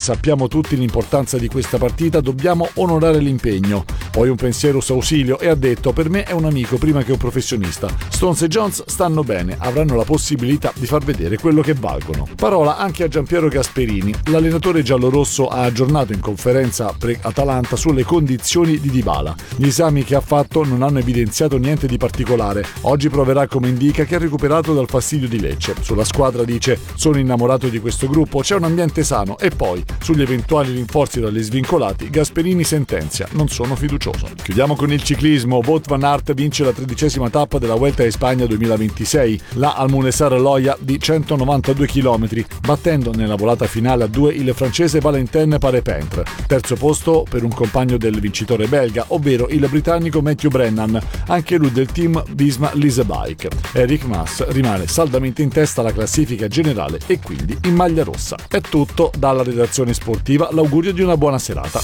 sappiamo tutti l'importanza di questa partita, dobbiamo onorare l'impegno. Poi un pensiero su Ausilio e ha detto: per me è un amico prima che un professionista. Stones e Jones stanno bene, avranno la possibilità di far vedere quello che valgono. Parola anche a Giampiero Gasperini. L'allenatore giallorosso ha aggiornato in conferenza pre-Atalanta sulle condizioni di Dybala. Gli esami che ha fatto non hanno evidenziato niente di particolare. Oggi proverà come indica che ha recuperato dal fastidio di Lecce. Sulla squadra dice: sono innamorato di questo gruppo, c'è un ambiente sano. E poi, sugli eventuali rinforzi dagli svincolati, Gasperini sentenzia: non sono fiducioso. Chiudiamo con il ciclismo. Wout van Aert vince la 13ª tappa della Vuelta a Spagna 2026, la Almunesar Loya di 192 km, battendo nella volata finale a 2 il francese Valentin Parepintre. Terzo posto per un compagno del vincitore belga, ovvero il britannico Matthew Brennan, anche lui del team Visma Leasebike. Eric Mas rimane saldamente in testa alla classifica generale e quindi in maglia rossa. È tutto dalla redazione sportiva, l'augurio di una buona serata.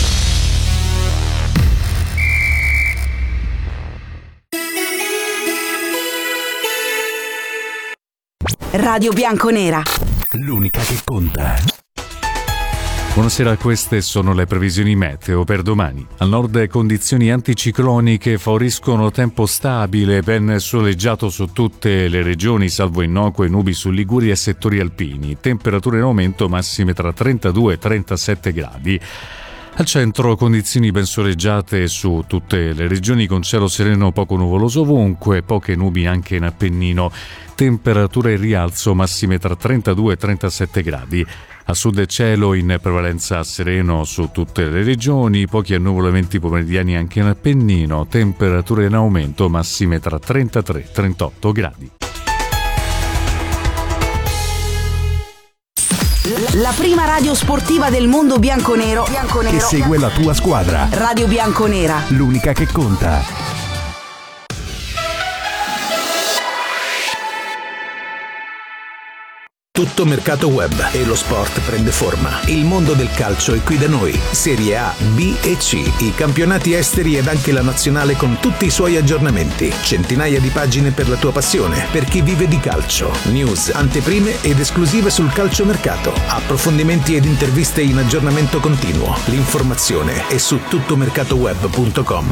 Radio Bianconera, l'unica che conta. Buonasera, queste sono le previsioni meteo per domani. Al nord condizioni anticicloniche favoriscono tempo stabile, ben soleggiato su tutte le regioni, salvo innocue nubi su Liguria e settori alpini. Temperature in aumento, massime tra 32 e 37 gradi. Al centro condizioni ben soleggiate su tutte le regioni, con cielo sereno poco nuvoloso ovunque, poche nubi anche in Appennino. Temperature in rialzo, massime tra 32 e 37 gradi. A sud cielo in prevalenza sereno su tutte le regioni, pochi annuvolamenti pomeridiani anche in Appennino, temperature in aumento, massime tra 33 e 38 gradi. La prima radio sportiva del mondo bianconero Che segue la tua squadra. Radio Bianconera, L'unica che conta. Tutto mercato web e lo sport prende forma. Il mondo del calcio è qui da noi. Serie A, B e C, i campionati esteri ed anche la nazionale con tutti i suoi aggiornamenti. Centinaia di pagine per la tua passione, per chi vive di calcio. News, anteprime ed esclusive sul calciomercato. Approfondimenti ed interviste in aggiornamento continuo. L'informazione è su tuttomercatoweb.com.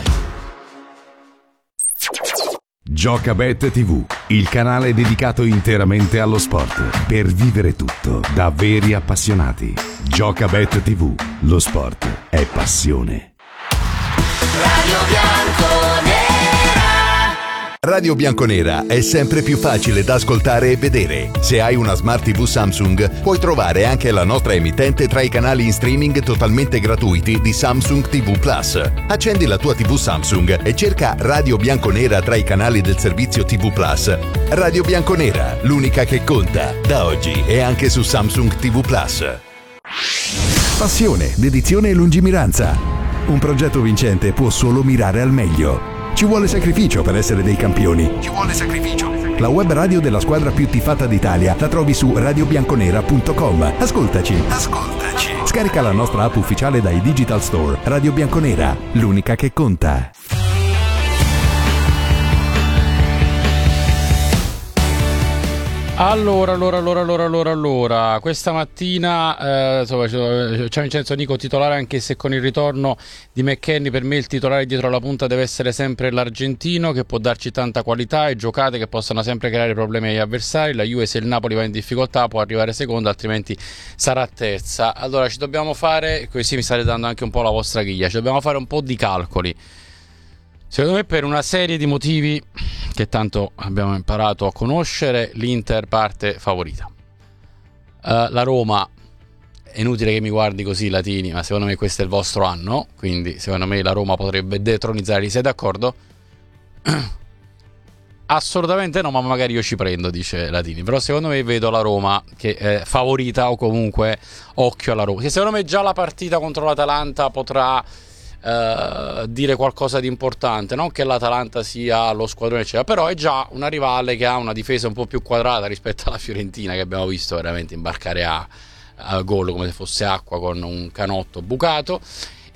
Giocabet TV, il canale dedicato interamente allo sport, per vivere tutto da veri appassionati. Giocabet TV, lo sport è passione. Radio Bianconera. Radio Bianconera è sempre più facile da ascoltare e vedere. Se hai una Smart TV Samsung, puoi trovare anche la nostra emittente tra i canali in streaming totalmente gratuiti di Samsung TV Plus. Accendi la tua TV Samsung e cerca Radio Bianconera tra i canali del servizio TV Plus. Radio Bianconera, l'unica che conta, da oggi è anche su Samsung TV Plus. Passione, dedizione e lungimiranza. Un progetto vincente può solo mirare al meglio. Ci vuole sacrificio per essere dei campioni. Ci vuole sacrificio. La web radio della squadra più tifata d'Italia la trovi su radiobianconera.com. Ascoltaci. Scarica la nostra app ufficiale dai Digital Store. Radio Bianconera, l'unica che conta. Allora, questa mattina c'è Vincenzo Nico titolare, anche se con il ritorno di McKennie per me il titolare dietro la punta deve essere sempre l'argentino, che può darci tanta qualità e giocate che possano sempre creare problemi agli avversari. La Juve, se il Napoli va in difficoltà, può arrivare seconda, altrimenti sarà terza. Allora ci dobbiamo fare, così mi state dando anche un po' la vostra griglia, ci dobbiamo fare un po' di calcoli. Secondo me, per una serie di motivi che tanto abbiamo imparato a conoscere, l'Inter parte favorita. La Roma, è inutile che mi guardi così, latini, ma secondo me questo è il vostro anno, quindi secondo me la Roma potrebbe detronizzarli. Sei d'accordo? Assolutamente no, ma magari io ci prendo, dice Latini. Però secondo me vedo la Roma che è favorita, o comunque occhio alla Roma, che secondo me già la partita contro l'Atalanta potrà dire qualcosa di importante. Non che l'Atalanta sia lo squadrone eccetera, però è già una rivale che ha una difesa un po' più quadrata rispetto alla Fiorentina, che abbiamo visto veramente imbarcare a gol come se fosse acqua con un canotto bucato.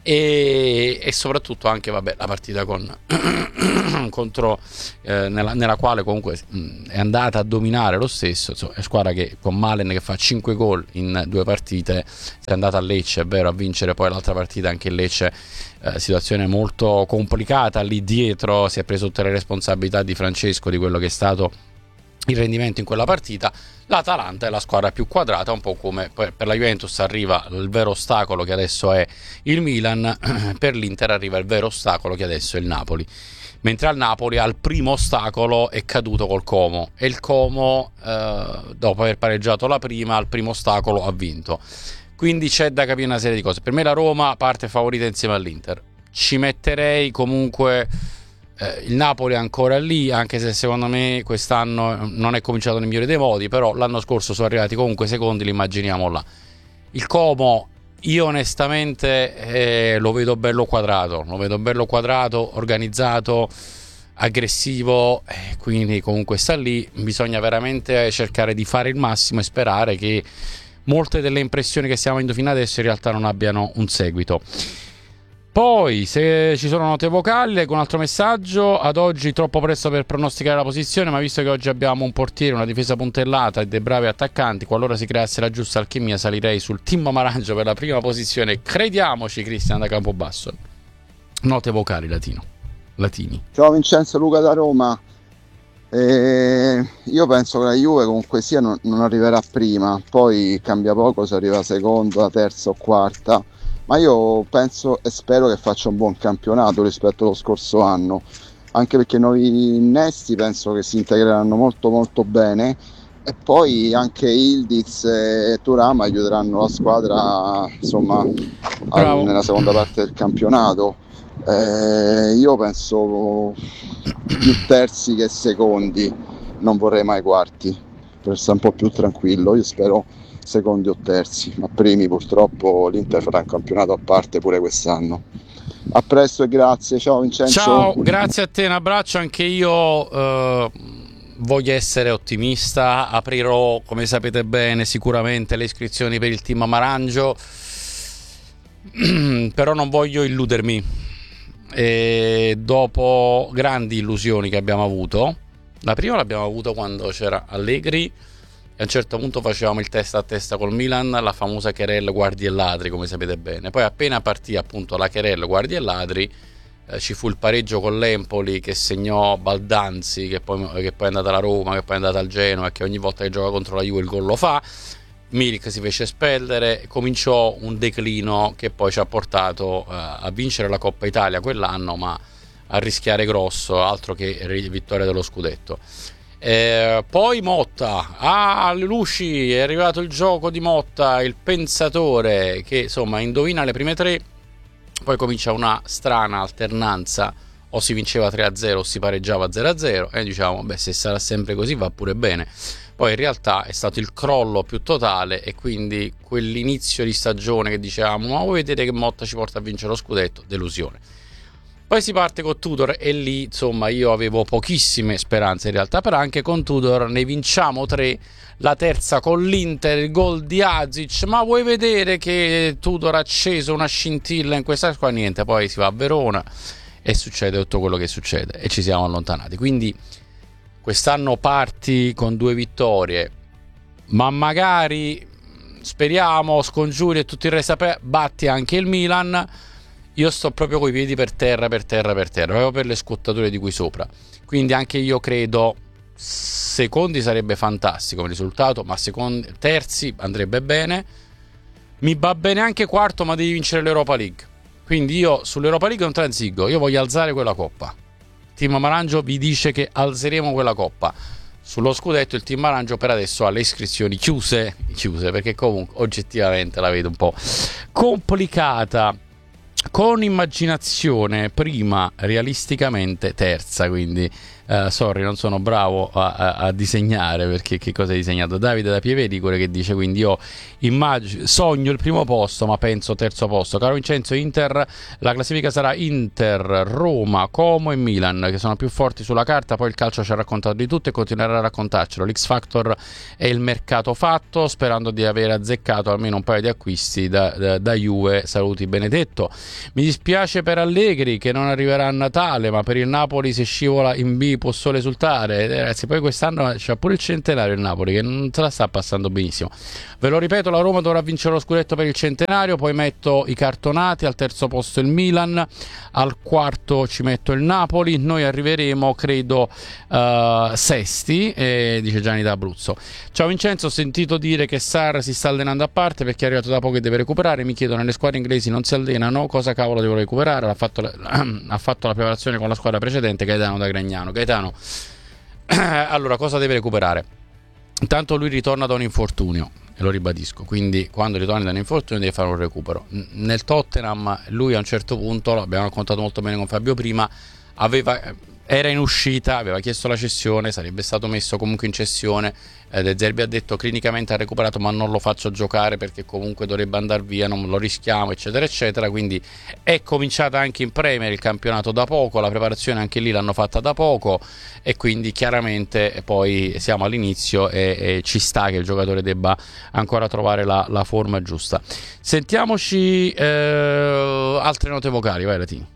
e soprattutto anche la partita contro nella quale comunque è andata a dominare lo stesso, insomma, è squadra che con Malen che fa 5 gol in 2 partite è andata a Lecce, è vero, a vincere poi l'altra partita anche in Lecce, situazione molto complicata lì dietro, si è preso tutte le responsabilità di Francesco di quello che è stato il rendimento in quella partita. L'Atalanta è la squadra più quadrata, un po' come per la Juventus arriva il vero ostacolo che adesso è il Milan, per l'Inter arriva il vero ostacolo che adesso è il Napoli, mentre al Napoli al primo ostacolo è caduto col Como, e il Como dopo aver pareggiato la prima al primo ostacolo ha vinto, quindi c'è da capire una serie di cose. Per me la Roma parte favorita insieme all'Inter, ci metterei comunque il Napoli è ancora lì, anche se secondo me quest'anno non è cominciato nel migliore dei modi, però l'anno scorso sono arrivati comunque secondi, li immaginiamo là. Il Como io onestamente lo vedo bello quadrato, organizzato, aggressivo, quindi comunque sta lì, bisogna veramente cercare di fare il massimo e sperare che molte delle impressioni che stiamo avendo fino adesso in realtà non abbiano un seguito. Poi, se ci sono note vocali, leggo un altro messaggio. Ad oggi troppo presto per pronosticare la posizione, ma visto che oggi abbiamo un portiere, una difesa puntellata e dei bravi attaccanti, qualora si creasse la giusta alchimia salirei sul team Marangio per la prima posizione. Crediamoci, Cristian da Campobasso. Note vocali latini. Ciao Vincenzo, Luca da Roma. Io penso che la Juve comunque sia non arriverà prima, poi cambia poco se arriva seconda, terza o quarta. Ma io penso e spero che faccia un buon campionato rispetto allo scorso anno, anche perché i nuovi innesti penso che si integreranno molto molto bene, e poi anche Ildiz e Thuram aiuteranno la squadra, insomma, nella seconda parte del campionato. Io penso più terzi che secondi, non vorrei mai quarti, per essere un po' più tranquillo. Io spero secondi o terzi, ma primi purtroppo l'Inter farà un campionato a parte pure quest'anno. A presto e grazie, ciao Vincenzo. Ciao, grazie a te, un abbraccio. Anche io voglio essere ottimista, aprirò, come sapete bene, sicuramente le iscrizioni per il team Marangio, però non voglio illudermi, e dopo grandi illusioni che abbiamo avuto, la prima l'abbiamo avuto quando c'era Allegri, e a un certo punto facevamo il testa a testa col Milan, la famosa querelle guardi e ladri, come sapete bene. Poi appena partì appunto la querelle guardi e ladri, ci fu il pareggio con l'Empoli che segnò Baldanzi, che poi è andata alla Roma, che poi è andata al Genoa, e che ogni volta che gioca contro la Juve il gol lo fa. Milik si fece espellere, cominciò un declino che poi ci ha portato a vincere la Coppa Italia quell'anno, ma a rischiare grosso, altro che vittoria dello scudetto. Poi Motta, Luci, è arrivato il gioco di Motta, il pensatore che insomma indovina le prime 3, poi comincia una strana alternanza, o si vinceva 3-0 o si pareggiava 0-0, e diciamo beh, se sarà sempre così va pure bene. Poi in realtà è stato il crollo più totale, e quindi quell'inizio di stagione che dicevamo ma voi vedete che Motta ci porta a vincere lo scudetto, delusione. Poi si parte con Tudor, e lì insomma io avevo pochissime speranze in realtà, però anche con Tudor ne vinciamo 3, la terza con l'Inter, il gol di Azic, ma vuoi vedere che Tudor ha acceso una scintilla in questa squadra? Niente, poi si va a Verona e succede tutto quello che succede e ci siamo allontanati. Quindi quest'anno parti con 2 vittorie, ma magari, speriamo, scongiuri e tutto il resto, batti anche il Milan. Io sto proprio coi piedi per terra, proprio per le scottature di qui sopra. Quindi anche io credo secondi sarebbe fantastico come risultato, ma terzi andrebbe bene. Mi va bene anche quarto, ma devi vincere l'Europa League. Quindi io sull'Europa League non transigo, io voglio alzare quella coppa. Il team Marangio vi dice che alzeremo quella coppa. Sullo scudetto il team Marangio per adesso ha le iscrizioni chiuse, perché comunque oggettivamente la vedo un po' complicata. Con immaginazione prima, realisticamente terza, quindi sorry, non sono bravo a disegnare, perché che cosa hai disegnato? Davide da Pievedicore che dice: quindi io sogno il primo posto ma penso terzo posto. Caro Vincenzo, Inter, la classifica sarà Inter, Roma, Como e Milan, che sono più forti sulla carta, poi il calcio ci ha raccontato di tutto e continuerà a raccontarcelo. L'X Factor è il mercato fatto, sperando di aver azzeccato almeno un paio di acquisti da Juve. Saluti Benedetto. Mi dispiace per Allegri che non arriverà a Natale, ma per il Napoli se scivola in B può solo esultare. Ragazzi, poi quest'anno c'è pure il centenario il Napoli che non se la sta passando benissimo. Ve lo ripeto, la Roma dovrà vincere lo scudetto per il centenario, poi metto i cartonati, al terzo posto il Milan, al quarto ci metto il Napoli, noi arriveremo credo sesti, dice Gianni da Abruzzo. Ciao Vincenzo, ho sentito dire che Sarr si sta allenando a parte perché è arrivato da poco e deve recuperare. Mi chiedono, le squadre inglesi non si allenano, cosa cavolo devo recuperare? Ha fatto la preparazione con la squadra precedente. Gaetano da Gragnano. Gaetano, allora cosa deve recuperare? Intanto lui ritorna da un infortunio, e lo ribadisco, quindi quando ritorni da un infortunio deve fare un recupero. Nel Tottenham lui a un certo punto, l'abbiamo raccontato molto bene con Fabio prima, era in uscita, aveva chiesto la cessione, sarebbe stato messo comunque in cessione. De Zerbi ha detto clinicamente ha recuperato ma non lo faccio giocare perché comunque dovrebbe andare via, non lo rischiamo, eccetera eccetera. Quindi è cominciata anche in Premier il campionato da poco, la preparazione anche lì l'hanno fatta da poco, e quindi chiaramente poi siamo all'inizio e ci sta che il giocatore debba ancora trovare la forma giusta. Sentiamoci altre note vocali, vai Latini.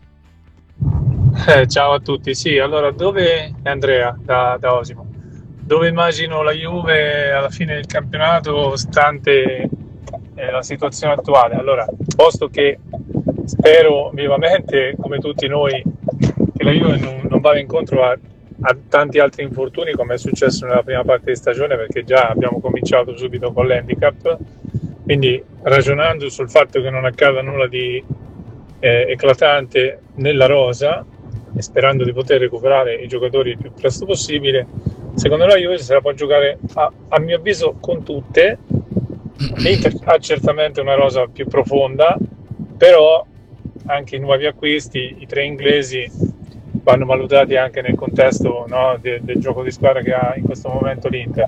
Ciao a tutti, sì, allora dove è Andrea da Osimo? Dove immagino la Juve alla fine del campionato stante la situazione attuale? Allora, posto che spero vivamente, come tutti noi, che la Juve non vada incontro a tanti altri infortuni come è successo nella prima parte di stagione, perché già abbiamo cominciato subito con l'handicap, quindi ragionando sul fatto che non accada nulla di eclatante nella rosa e sperando di poter recuperare i giocatori il più presto possibile, secondo me la Juve se la può giocare a mio avviso con tutte. L'Inter ha certamente una rosa più profonda, però anche i nuovi acquisti, i 3 inglesi, vanno valutati anche nel contesto, no, del gioco di squadra che ha in questo momento l'Inter.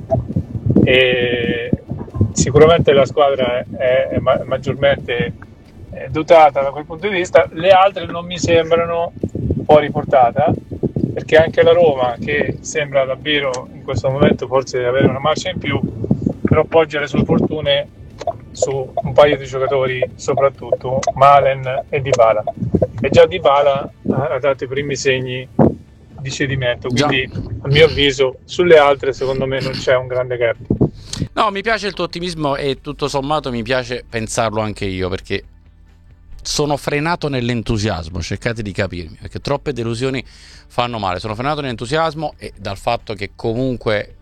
E sicuramente la squadra è maggiormente dotata da quel punto di vista. Le altre non mi sembrano fuori portata, perché anche la Roma, che sembra davvero in questo momento forse avere una marcia in più, però poggia le sue fortune su un paio di giocatori, soprattutto Malen e Dybala, e già Dybala ha dato i primi segni di cedimento, quindi a mio avviso sulle altre secondo me non c'è un grande gap. No, mi piace il tuo ottimismo e tutto sommato mi piace pensarlo anche io, perché sono frenato nell'entusiasmo, cercate di capirmi, perché troppe delusioni fanno male. Sono frenato nell'entusiasmo e dal fatto che comunque,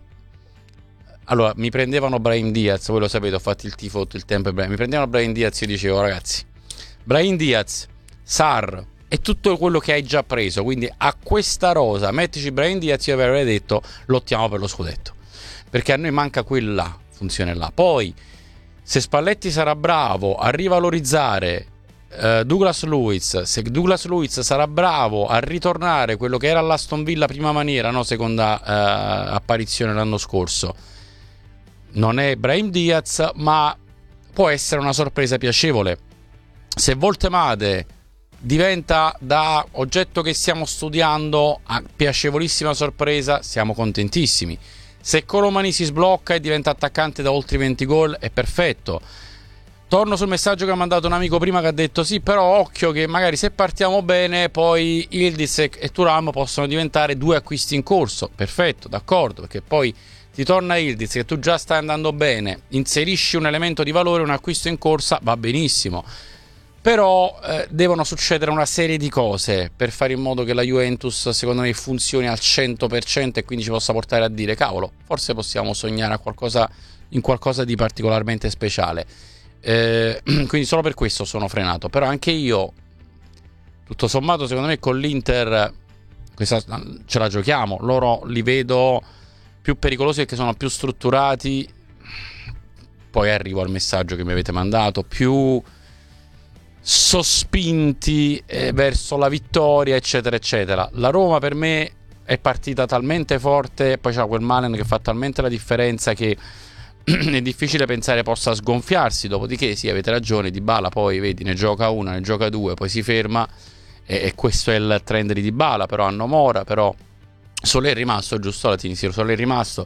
allora, mi prendevano Brahim Diaz, voi lo sapete, ho fatto il tifo tutto il tempo, mi prendevano Brahim Diaz, io dicevo ragazzi, Brahim Diaz, Sarr e tutto quello che hai già preso, quindi a questa rosa mettici Brahim Diaz, io vi avrei detto lottiamo per lo scudetto, perché a noi manca quella funzione là. Poi se Spalletti sarà bravo a rivalorizzare Douglas Luiz, se Douglas Luiz sarà bravo a ritornare quello che era all'Aston Villa prima maniera, no, seconda apparizione l'anno scorso, non è Brahim Diaz ma può essere una sorpresa piacevole. Se Voltemade diventa da oggetto che stiamo studiando a piacevolissima sorpresa, siamo contentissimi. Se Colomani si sblocca e diventa attaccante da oltre 20 gol è perfetto. Torno sul messaggio che ha mandato un amico prima che ha detto sì, però occhio che magari se partiamo bene poi Yildiz e Thuram possono diventare 2 acquisti in corso. Perfetto, d'accordo, perché poi ti torna Yildiz che tu già stai andando bene, inserisci un elemento di valore, un acquisto in corsa, va benissimo. Però devono succedere una serie di cose per fare in modo che la Juventus secondo me funzioni al 100% e quindi ci possa portare a dire cavolo, forse possiamo sognare in qualcosa di particolarmente speciale. Quindi solo per questo sono frenato. Però anche io tutto sommato secondo me con l'Inter questa ce la giochiamo. Loro li vedo più pericolosi perché sono più strutturati. Poi arrivo al messaggio che mi avete mandato, più sospinti verso la vittoria eccetera eccetera. La Roma per me è partita talmente forte, poi c'ha quel Malen che fa talmente la differenza che è difficile pensare possa sgonfiarsi. Dopodiché sì, avete ragione, Dybala poi vedi ne gioca una, ne gioca due, poi si ferma, e questo è il trend di Dybala. Però hanno Mora, però Solé è rimasto, giusto Latini? Sì, Solé è rimasto,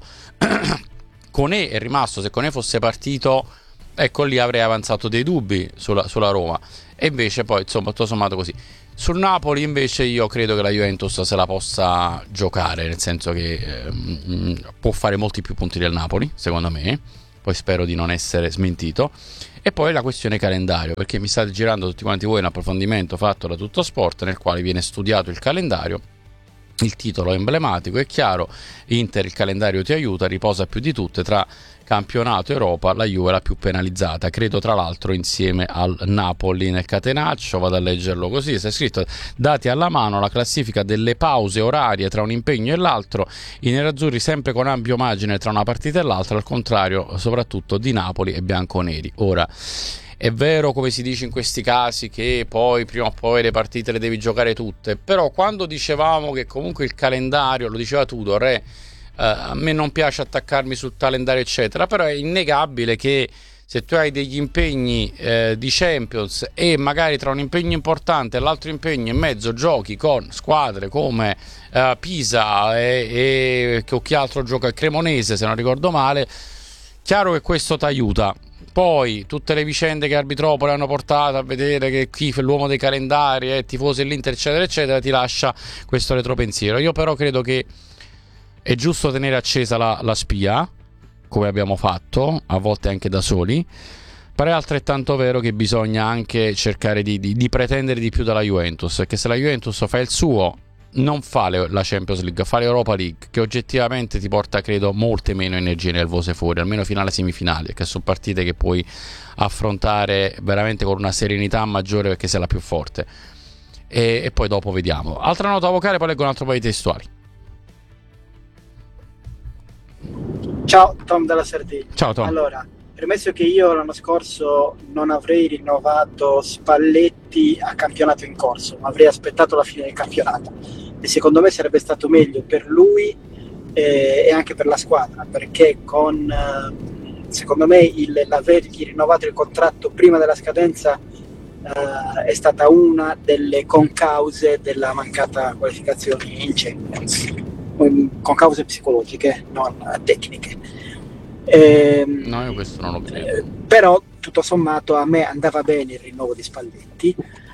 Koné è rimasto. Se Koné fosse partito, ecco, lì avrei avanzato dei dubbi sulla Roma, e invece poi insomma tutto sommato così. Sul Napoli invece io credo che la Juventus se la possa giocare, nel senso che può fare molti più punti del Napoli, secondo me, poi spero di non essere smentito. E poi la questione calendario, perché mi state girando tutti quanti voi un approfondimento fatto da Tutto Sport nel quale viene studiato il calendario. Il titolo è emblematico, è chiaro: Inter, il calendario ti aiuta, riposa più di tutte, tra campionato e Europa la Juve è la più penalizzata, credo tra l'altro insieme al Napoli nel catenaccio. Vado a leggerlo così, sta scritto: dati alla mano la classifica delle pause orarie tra un impegno e l'altro, i nerazzurri sempre con ampio margine tra una partita e l'altra, al contrario soprattutto di Napoli e bianconeri. Ora è vero, come si dice in questi casi, che poi prima o poi le partite le devi giocare tutte, però quando dicevamo che comunque il calendario, lo diceva Tudor, a me non piace attaccarmi sul calendario eccetera, però è innegabile che se tu hai degli impegni di Champions e magari tra un impegno importante e l'altro impegno in mezzo giochi con squadre come Pisa e che altro gioca, il Cremonese se non ricordo male, chiaro che questo ti aiuta. Poi tutte le vicende che Arbitropoli hanno portato a vedere che chi è l'uomo dei calendari è tifoso dell'Inter eccetera eccetera, ti lascia questo retropensiero. Io però credo che è giusto tenere accesa la spia, come abbiamo fatto a volte anche da soli, però è altrettanto vero che bisogna anche cercare di pretendere di più dalla Juventus, perché se la Juventus fa il suo, non fa la Champions League, fa l'Europa League, che oggettivamente ti porta credo molte meno energie nervose fuori, almeno fino alle semifinali, che sono partite che puoi affrontare veramente con una serenità maggiore perché sei la più forte, e poi dopo vediamo. Altra nota vocale, poi leggo un altro paio di testuali. Ciao, Tom dalla Sardegna. Ciao Tom. Allora, premesso che io l'anno scorso non avrei rinnovato Spalletti a campionato in corso, ma avrei aspettato la fine del campionato, e secondo me sarebbe stato meglio per lui e anche per la squadra, perché secondo me l'avergli rinnovato il contratto prima della scadenza è stata una delle concause della mancata qualificazione in Champions, con cause psicologiche, non tecniche. No, io questo non lo credo. Però tutto sommato a me andava bene il rinnovo di Spalletti,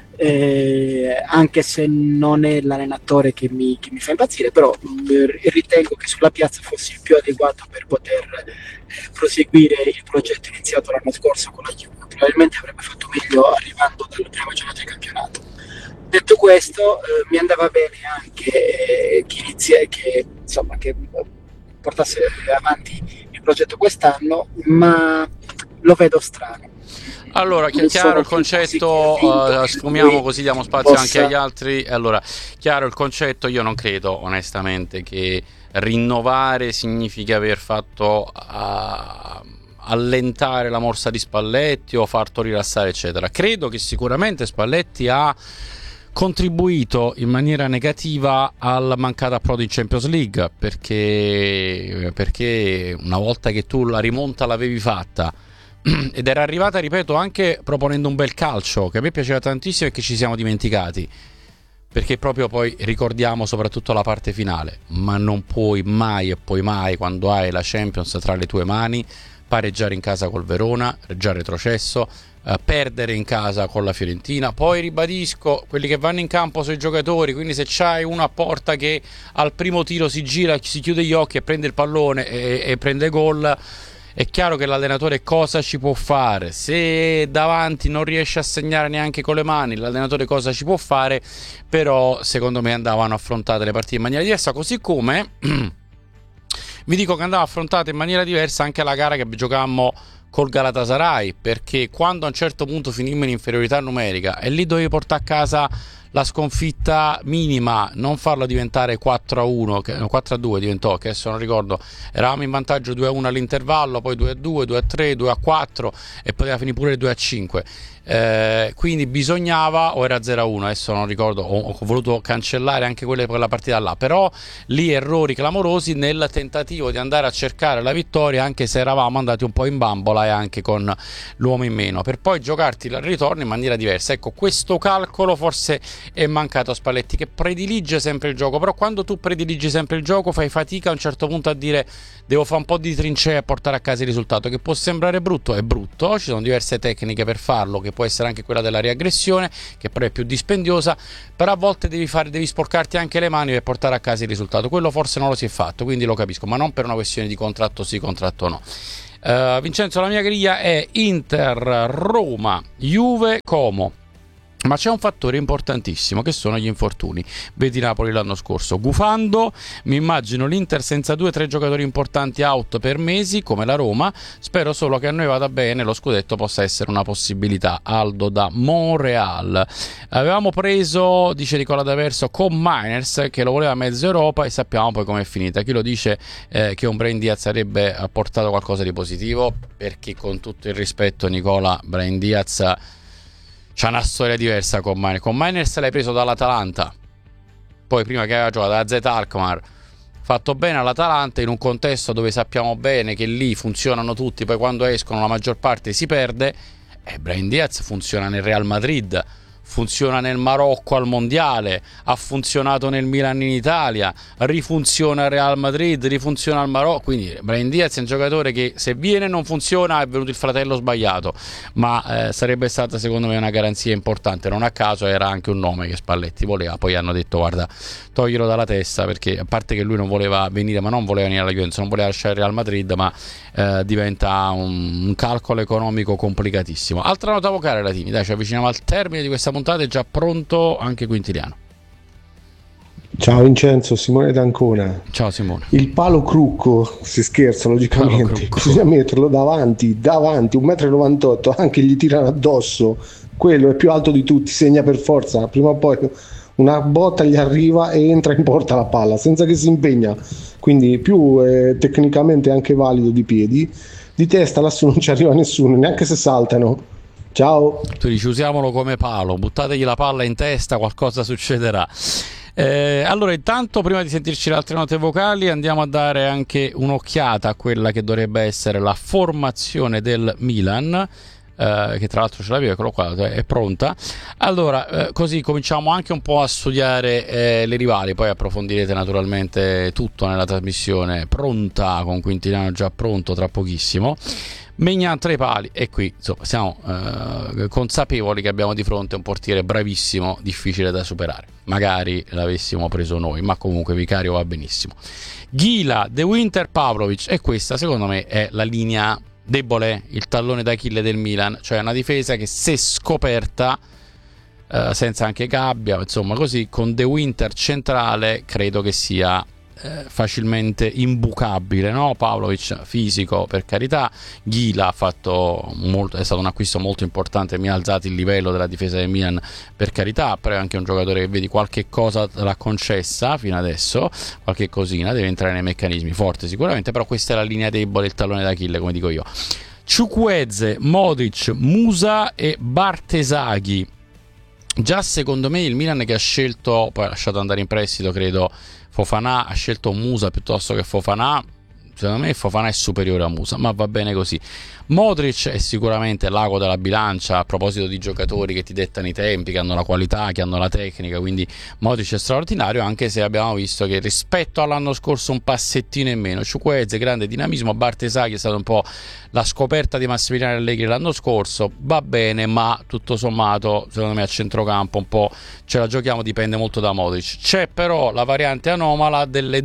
anche se non è l'allenatore che mi fa impazzire, però ritengo che sulla piazza fosse il più adeguato per poter proseguire il progetto iniziato l'anno scorso con la Juve. Probabilmente avrebbe fatto meglio arrivando dalla prima giornata del campionato. Detto questo, mi andava bene anche che portasse avanti il progetto quest'anno, ma lo vedo strano. Allora, chiaro il concetto, sfumiamo così diamo spazio anche agli altri. Allora, chiaro il concetto, io non credo onestamente che rinnovare significhi aver fatto allentare la morsa di Spalletti o farlo rilassare eccetera. Credo che sicuramente Spalletti ha contribuito in maniera negativa alla mancata approdo in Champions League, perché una volta che tu la rimonta l'avevi fatta ed era arrivata, ripeto, anche proponendo un bel calcio che a me piaceva tantissimo e che ci siamo dimenticati, perché proprio poi ricordiamo soprattutto la parte finale, ma non puoi mai quando hai la Champions tra le tue mani pareggiare in casa col Verona, già retrocesso, perdere in casa con la Fiorentina. Poi ribadisco, quelli che vanno in campo sono i giocatori, quindi se c'hai uno a porta che al primo tiro si gira, si chiude gli occhi e prende il pallone e prende gol, è chiaro che l'allenatore cosa ci può fare? Se davanti non riesce a segnare neanche con le mani, l'allenatore cosa ci può fare? Però secondo me andavano affrontate le partite in maniera diversa, così come vi dico che andava affrontata in maniera diversa anche la gara che giocammo col Galatasaray, perché quando a un certo punto finimmo in inferiorità numerica e lì dovevi portare a casa la sconfitta minima, non farlo diventare 4-1, 4-2 diventò, che adesso non ricordo, eravamo in vantaggio 2-1 all'intervallo, poi 2-2, 2-3, 2-4 e poteva finire pure 2-5. Quindi bisognava, o era 0-1, adesso non ricordo, ho voluto cancellare anche quella partita là, però lì errori clamorosi nel tentativo di andare a cercare la vittoria, anche se eravamo andati un po' in bambola e anche con l'uomo in meno, per poi giocarti il ritorno in maniera diversa. Ecco, questo calcolo forse è mancato a Spalletti, che predilige sempre il gioco, però quando tu prediligi sempre il gioco fai fatica a un certo punto a dire devo fare un po' di trincea e portare a casa il risultato, che può sembrare brutto, è brutto, ci sono diverse tecniche per farlo, che può essere anche quella della riaggressione, che però è più dispendiosa, però a volte devi sporcarti anche le mani per portare a casa il risultato. Quello forse non lo si è fatto, quindi lo capisco, ma non per una questione di contratto sì, contratto no. Vincenzo, la mia griglia è Inter, Roma, Juve, Como. Ma c'è un fattore importantissimo che sono gli infortuni. Vedi Napoli l'anno scorso gufando, mi immagino l'Inter senza 2 o 3 giocatori importanti out per mesi come la Roma. Spero solo che a noi vada bene, lo scudetto possa essere una possibilità. Aldo da Montreal. Avevamo preso, dice Nicola D'Averso, con Miners, che lo voleva mezzo Europa, e sappiamo poi com'è finita. Chi lo dice che un Brahim Diaz sarebbe portato qualcosa di positivo? Perché, con tutto il rispetto, Nicola, Brahim Diaz c'ha una storia diversa con Miners. Con Miners l'hai preso dall'Atalanta, poi prima che aveva giocato da Z Alkmaar, fatto bene all'Atalanta in un contesto dove sappiamo bene che lì funzionano tutti, poi quando escono la maggior parte si perde. Brahim Diaz funziona nel Real Madrid, funziona nel Marocco al mondiale, ha funzionato nel Milan in Italia, rifunziona al Real Madrid, rifunziona al Marocco. Quindi Brahim Diaz è un giocatore che se viene non funziona, è venuto il fratello sbagliato, ma sarebbe stata secondo me una garanzia importante. Non a caso era anche un nome che Spalletti voleva, poi hanno detto guarda, toglierlo dalla testa, perché a parte che lui non voleva venire, ma non voleva venire alla Juventus, non voleva lasciare il Real Madrid, ma diventa un calcolo economico complicatissimo. Altra nota vocale, Latini, dai, ci avviciniamo al termine di questa puntata, è già pronto anche Quintiliano. Ciao Vincenzo, Simone d'Ancona. Ciao Simone. Il palo crucco, si scherza logicamente, bisogna metterlo davanti, 1,98 m, anche gli tirano addosso, quello è più alto di tutti, segna per forza, prima o poi una botta gli arriva e entra in porta la palla senza che si impegna, quindi più tecnicamente anche valido di piedi, di testa lassù non ci arriva nessuno, neanche se saltano. Ciao. Tu dici usiamolo come palo, buttategli la palla in testa, qualcosa succederà. Allora, intanto, prima di sentirci le altre note vocali, andiamo a dare anche un'occhiata a quella che dovrebbe essere la formazione del Milan, che tra l'altro ce l'avevo, eccolo qua, è pronta. Allora, così cominciamo anche un po' a studiare le rivali, poi approfondirete naturalmente tutto nella trasmissione pronta, con Quintiliano già pronto tra pochissimo. Maignan tra i pali, e qui insomma siamo consapevoli che abbiamo di fronte un portiere bravissimo, difficile da superare. Magari l'avessimo preso noi, ma comunque Vicario va benissimo. Ghila, De Winter, Pavlovic, e questa secondo me è la linea debole, il tallone d'Achille del Milan, cioè una difesa che, se scoperta, senza anche Gabbia, insomma così, con De Winter centrale, credo che sia facilmente imbucabile, no? Pavlovic fisico, per carità. Ghila ha fatto molto, è stato un acquisto molto importante, mi ha alzato il livello della difesa del Milan, per carità, però è anche un giocatore che vedi qualche cosa l'ha concessa fino adesso, qualche cosina, deve entrare nei meccanismi, forte sicuramente, però questa è la linea debole, il tallone d'Achille, come dico io. Chukwueze, Modric, Musa e Bartesaghi. Già secondo me il Milan, che ha scelto, poi ha lasciato andare in prestito credo Fofana, ha scelto Musa piuttosto che Fofana. Secondo me Fofana è superiore a Musa, ma va bene così. Modric è sicuramente l'ago della bilancia, a proposito di giocatori che ti dettano i tempi, che hanno la qualità, che hanno la tecnica, quindi Modric è straordinario, anche se abbiamo visto che rispetto all'anno scorso un passettino in meno. Chukwueze, grande dinamismo. Bartesaghi è stata un po' la scoperta di Massimiliano Allegri l'anno scorso, va bene, ma tutto sommato secondo me a centrocampo un po' ce la giochiamo, dipende molto da Modric. C'è però la variante anomala dei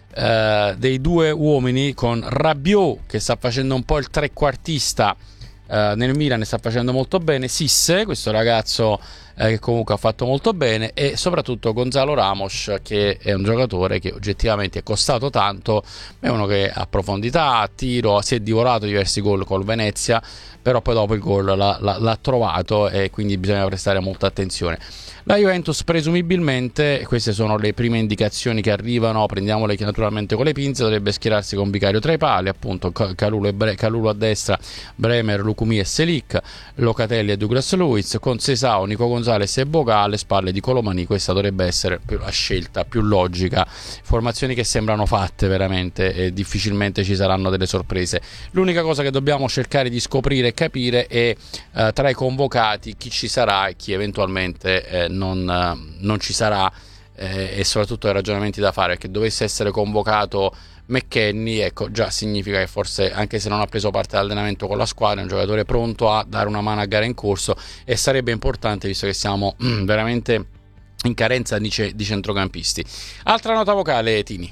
due uomini, con Rabiot che sta facendo un po' il trequartista nel Milan sta facendo molto bene, Sisse, questo ragazzo che comunque ha fatto molto bene, e soprattutto Gonzalo Ramos, che è un giocatore che oggettivamente è costato tanto, è uno che ha profondità, a tiro, si è divorato diversi gol col Venezia, però poi dopo il gol l'ha trovato, e quindi bisogna prestare molta attenzione. La Juventus presumibilmente, queste sono le prime indicazioni che arrivano, prendiamole naturalmente con le pinze, dovrebbe schierarsi con Vicario tra i pali, appunto Kalulu a destra, Bremer, Lukumi e Selic, Locatelli e Douglas Luiz, con Sesao, Nico Gonzalez e Boga alle spalle di Colomani. Questa dovrebbe essere la scelta più logica, formazioni che sembrano fatte veramente, e difficilmente ci saranno delle sorprese. L'unica cosa che dobbiamo cercare di scoprire e capire è tra i convocati chi ci sarà e chi eventualmente non ci sarà, e soprattutto i ragionamenti da fare, perché dovesse essere convocato McKennie, ecco, già significa che forse, anche se non ha preso parte all'allenamento con la squadra, è un giocatore pronto a dare una mano a gara in corso, e sarebbe importante visto che siamo veramente in carenza di centrocampisti. Altra nota vocale, Tini.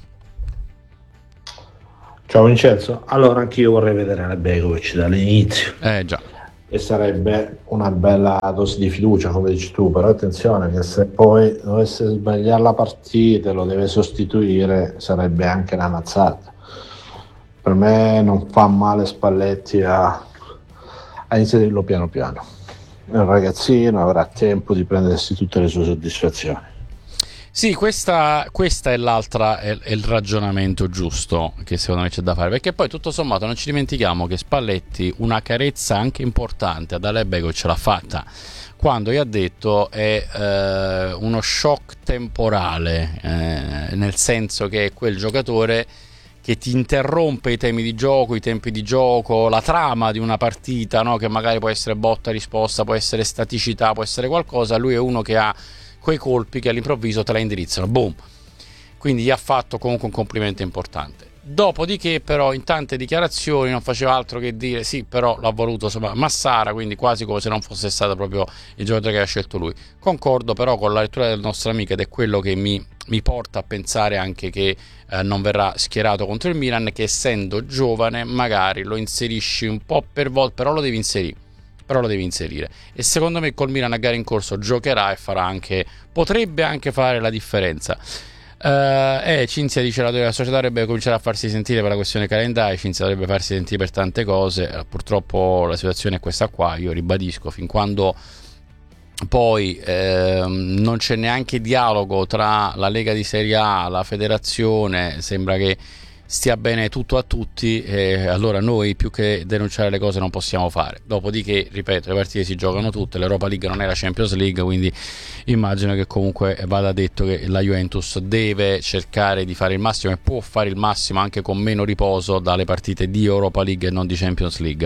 Ciao Vincenzo, allora anch'io vorrei vedere Begovic dall'inizio. Già. E sarebbe una bella dose di fiducia, come dici tu, però attenzione che se poi dovesse sbagliare la partita e lo deve sostituire sarebbe anche una mazzata. Per me non fa male Spalletti a inserirlo piano piano. È un ragazzino, avrà tempo di prendersi tutte le sue soddisfazioni. Sì, questa è l'altra, è il ragionamento giusto che secondo me c'è da fare, perché poi tutto sommato non ci dimentichiamo che Spalletti una carezza anche importante ad Ale Begovic ce l'ha fatta, quando gli ha detto è uno shock temporale, nel senso che è quel giocatore che ti interrompe i tempi di gioco, la trama di una partita, no? Che magari può essere botta risposta, può essere staticità, può essere qualcosa. Lui è uno che ha quei colpi che all'improvviso te la indirizzano, boom. Quindi gli ha fatto comunque un complimento importante. Dopodiché però in tante dichiarazioni non faceva altro che dire sì, però l'ha voluto insomma Massara, quindi quasi come se non fosse stato proprio il giocatore che ha scelto lui. Concordo però con la lettura del nostro amico, ed è quello che mi porta a pensare anche che non verrà schierato contro il Milan, che essendo giovane magari lo inserisci un po' per volta, però lo devi inserire, e secondo me col Milan a gara in corso giocherà e potrebbe anche fare la differenza. Cinzia dice la società dovrebbe cominciare a farsi sentire per la questione calendario. Cinzia dovrebbe farsi sentire per tante cose, purtroppo la situazione è questa qua. Io ribadisco, fin quando poi non c'è neanche dialogo tra la Lega di Serie A, la federazione, sembra che stia bene tutto a tutti, allora noi più che denunciare le cose non possiamo fare. Dopodiché, ripeto, le partite si giocano tutte, l'Europa League non è la Champions League, quindi immagino che comunque vada detto che la Juventus deve cercare di fare il massimo, e può fare il massimo anche con meno riposo dalle partite di Europa League e non di Champions League.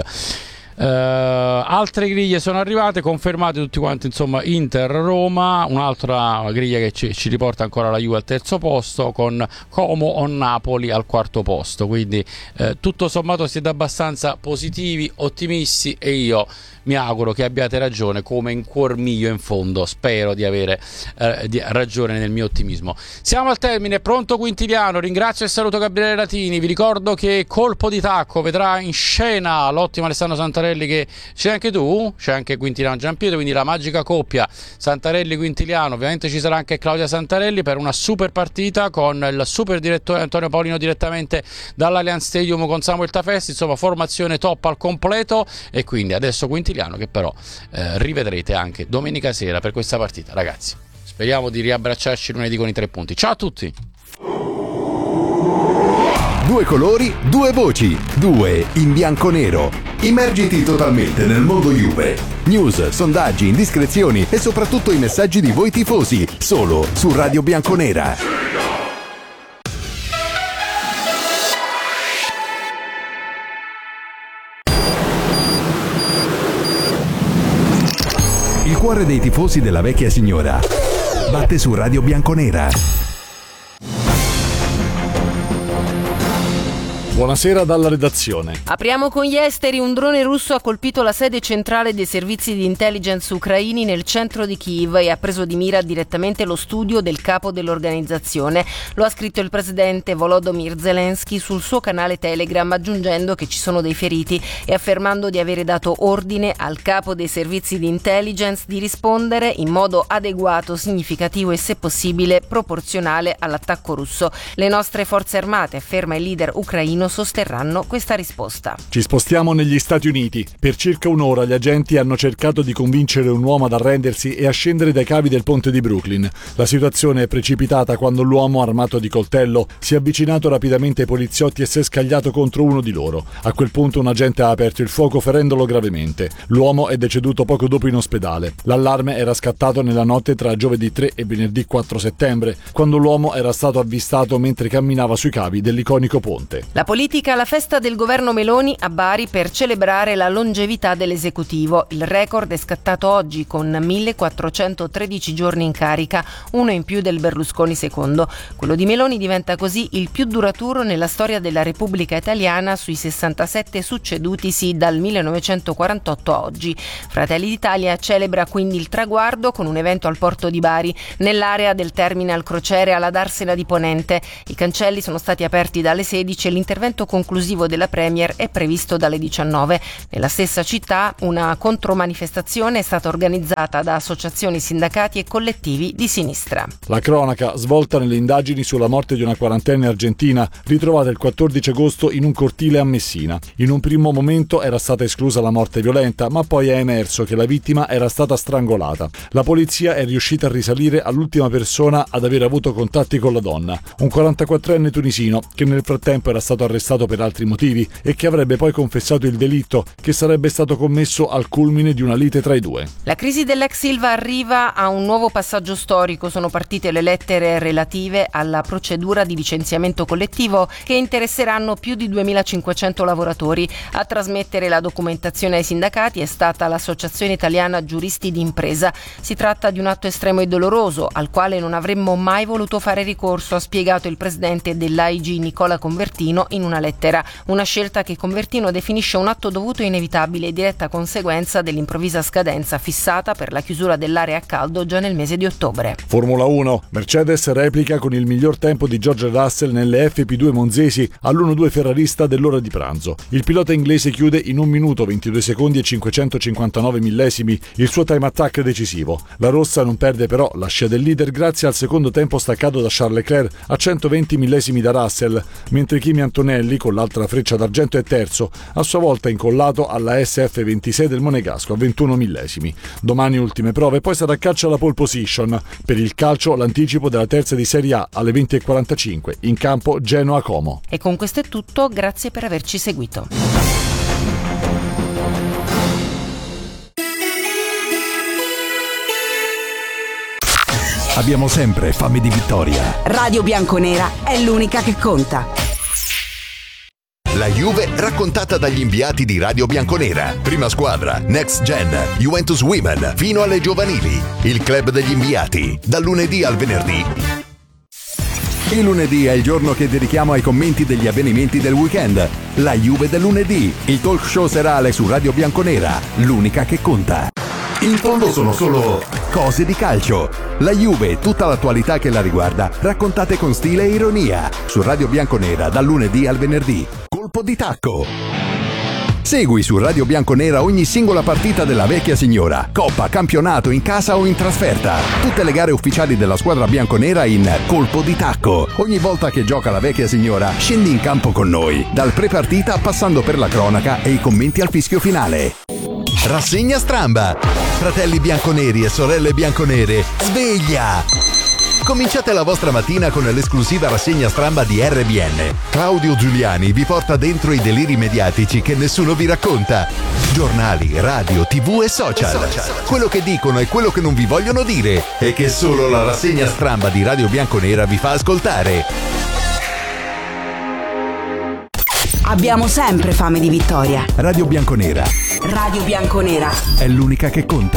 Altre griglie sono arrivate, confermate tutti quanti, insomma, Inter-Roma, un'altra griglia che ci riporta ancora la Juve al terzo posto, con Como o Napoli al quarto posto, quindi tutto sommato siete abbastanza positivi, ottimisti, e io mi auguro che abbiate ragione, come in cuor mio in fondo spero di avere ragione nel mio ottimismo. Siamo al termine, pronto Quintiliano, ringrazio e saluto Gabriele Latini, vi ricordo che Colpo di Tacco vedrà in scena l'ottimo Alessandro Santarelli, che c'è anche tu, c'è anche Quintiliano Giampietro, quindi la magica coppia Santarelli-Quintiliano. Ovviamente ci sarà anche Claudia Santarelli per una super partita con il super direttore Antonio Paolino direttamente dall'Allianz Stadium con Samuel Tafesti, insomma formazione top al completo, e quindi adesso Quintiliano che però rivedrete anche domenica sera per questa partita. Ragazzi, speriamo di riabbracciarci lunedì con i 3 punti. Ciao a tutti. 2 colori, 2 voci, 2 in bianco-nero. Immergiti totalmente nel mondo Juve. News, sondaggi, indiscrezioni e soprattutto i messaggi di voi tifosi, solo su Radio Bianconera. Il cuore dei tifosi della vecchia signora batte su Radio Bianconera. Buonasera dalla redazione. Apriamo con gli esteri. Un drone russo ha colpito la sede centrale dei servizi di intelligence ucraini nel centro di Kiev e ha preso di mira direttamente lo studio del capo dell'organizzazione. Lo ha scritto il presidente Volodymyr Zelensky sul suo canale Telegram, aggiungendo che ci sono dei feriti e affermando di avere dato ordine al capo dei servizi di intelligence di rispondere in modo adeguato, significativo e, se possibile, proporzionale all'attacco russo. Le nostre forze armate, afferma il leader ucraino, sosterranno questa risposta. Ci spostiamo negli Stati Uniti. Per circa un'ora gli agenti hanno cercato di convincere un uomo ad arrendersi e a scendere dai cavi del ponte di Brooklyn. La situazione è precipitata quando l'uomo, armato di coltello, si è avvicinato rapidamente ai poliziotti e si è scagliato contro uno di loro. A quel punto un agente ha aperto il fuoco ferendolo gravemente. L'uomo è deceduto poco dopo in ospedale. L'allarme era scattato nella notte tra giovedì 3 e venerdì 4 settembre, quando l'uomo era stato avvistato mentre camminava sui cavi dell'iconico ponte. La politica alla festa del governo Meloni a Bari per celebrare la longevità dell'esecutivo. Il record è scattato oggi con 1413 giorni in carica, uno in più del Berlusconi secondo. Quello di Meloni diventa così il più duraturo nella storia della Repubblica Italiana sui 67 succedutisi dal 1948 a oggi. Fratelli d'Italia celebra quindi il traguardo con un evento al porto di Bari, nell'area del terminal crociere alla Darsena di Ponente. I cancelli sono stati aperti dalle 16 e l'intervento conclusivo della Premier è previsto dalle 19. Nella stessa città una contromanifestazione è stata organizzata da associazioni, sindacati e collettivi di sinistra. La cronaca svolta nelle indagini sulla morte di una quarantenne argentina ritrovata il 14 agosto in un cortile a Messina. In un primo momento era stata esclusa la morte violenta, ma poi è emerso che la vittima era stata strangolata. La polizia è riuscita a risalire all'ultima persona ad aver avuto contatti con la donna, un 44enne tunisino che nel frattempo era stato arrestato per altri motivi e che avrebbe poi confessato il delitto, che sarebbe stato commesso al culmine di una lite tra i due. La crisi dell'ex Ilva arriva a un nuovo passaggio storico. Sono partite le lettere relative alla procedura di licenziamento collettivo che interesseranno più di 2500 lavoratori. A trasmettere la documentazione ai sindacati è stata l'Associazione Italiana Giuristi d'Impresa. Si tratta di un atto estremo e doloroso al quale non avremmo mai voluto fare ricorso, ha spiegato il presidente dell'AIG Nicola Convertino in una lettera. Una scelta che Convertino definisce un atto dovuto e inevitabile, diretta conseguenza dell'improvvisa scadenza fissata per la chiusura dell'area a caldo già nel mese di ottobre. Formula 1. Mercedes replica con il miglior tempo di George Russell nelle FP2 monzesi all'1-2 ferrarista dell'ora di pranzo. Il pilota inglese chiude in 1 minuto 22 secondi e 559 millesimi il suo time attack decisivo. La rossa non perde però la scia del leader grazie al secondo tempo staccato da Charles Leclerc a 120 millesimi da Russell, mentre Kimi Antonelli, con l'altra freccia d'argento, è terzo, a sua volta incollato alla SF26 del Monegasco a 21 millesimi. Domani ultime prove, poi sarà caccia alla pole position. Per il calcio l'anticipo della terza di Serie A alle 20:45, in campo Genoa-Como. E con questo è tutto, grazie per averci seguito. Abbiamo sempre fame di vittoria. Radio Bianconera è l'unica che conta. La Juve raccontata dagli inviati di Radio Bianconera. Prima squadra, Next Gen, Juventus Women, fino alle giovanili. Il club degli inviati, dal lunedì al venerdì. Il lunedì è il giorno che dedichiamo ai commenti degli avvenimenti del weekend. La Juve del lunedì, il talk show serale su Radio Bianconera, l'unica che conta. In fondo sono solo cose di calcio. La Juve e tutta l'attualità che la riguarda, raccontate con stile e ironia. Su Radio Bianconera, dal lunedì al venerdì. Colpo di tacco. Segui su Radio Bianconera ogni singola partita della vecchia signora, coppa, campionato, in casa o in trasferta. Tutte le gare ufficiali della squadra bianconera in Colpo di tacco. Ogni volta che gioca la vecchia signora, scendi in campo con noi, dal pre-partita passando per la cronaca e i commenti al fischio finale. Rassegna stramba. Fratelli bianconeri e sorelle bianconere, sveglia! Cominciate la vostra mattina con l'esclusiva rassegna stramba di RBN. Claudio Giuliani vi porta dentro i deliri mediatici che nessuno vi racconta. Giornali, radio, TV e social. Quello che dicono e quello che non vi vogliono dire e che solo la rassegna stramba di Radio Bianconera vi fa ascoltare. Abbiamo sempre fame di vittoria. Radio Bianconera. Radio Bianconera è l'unica che conta.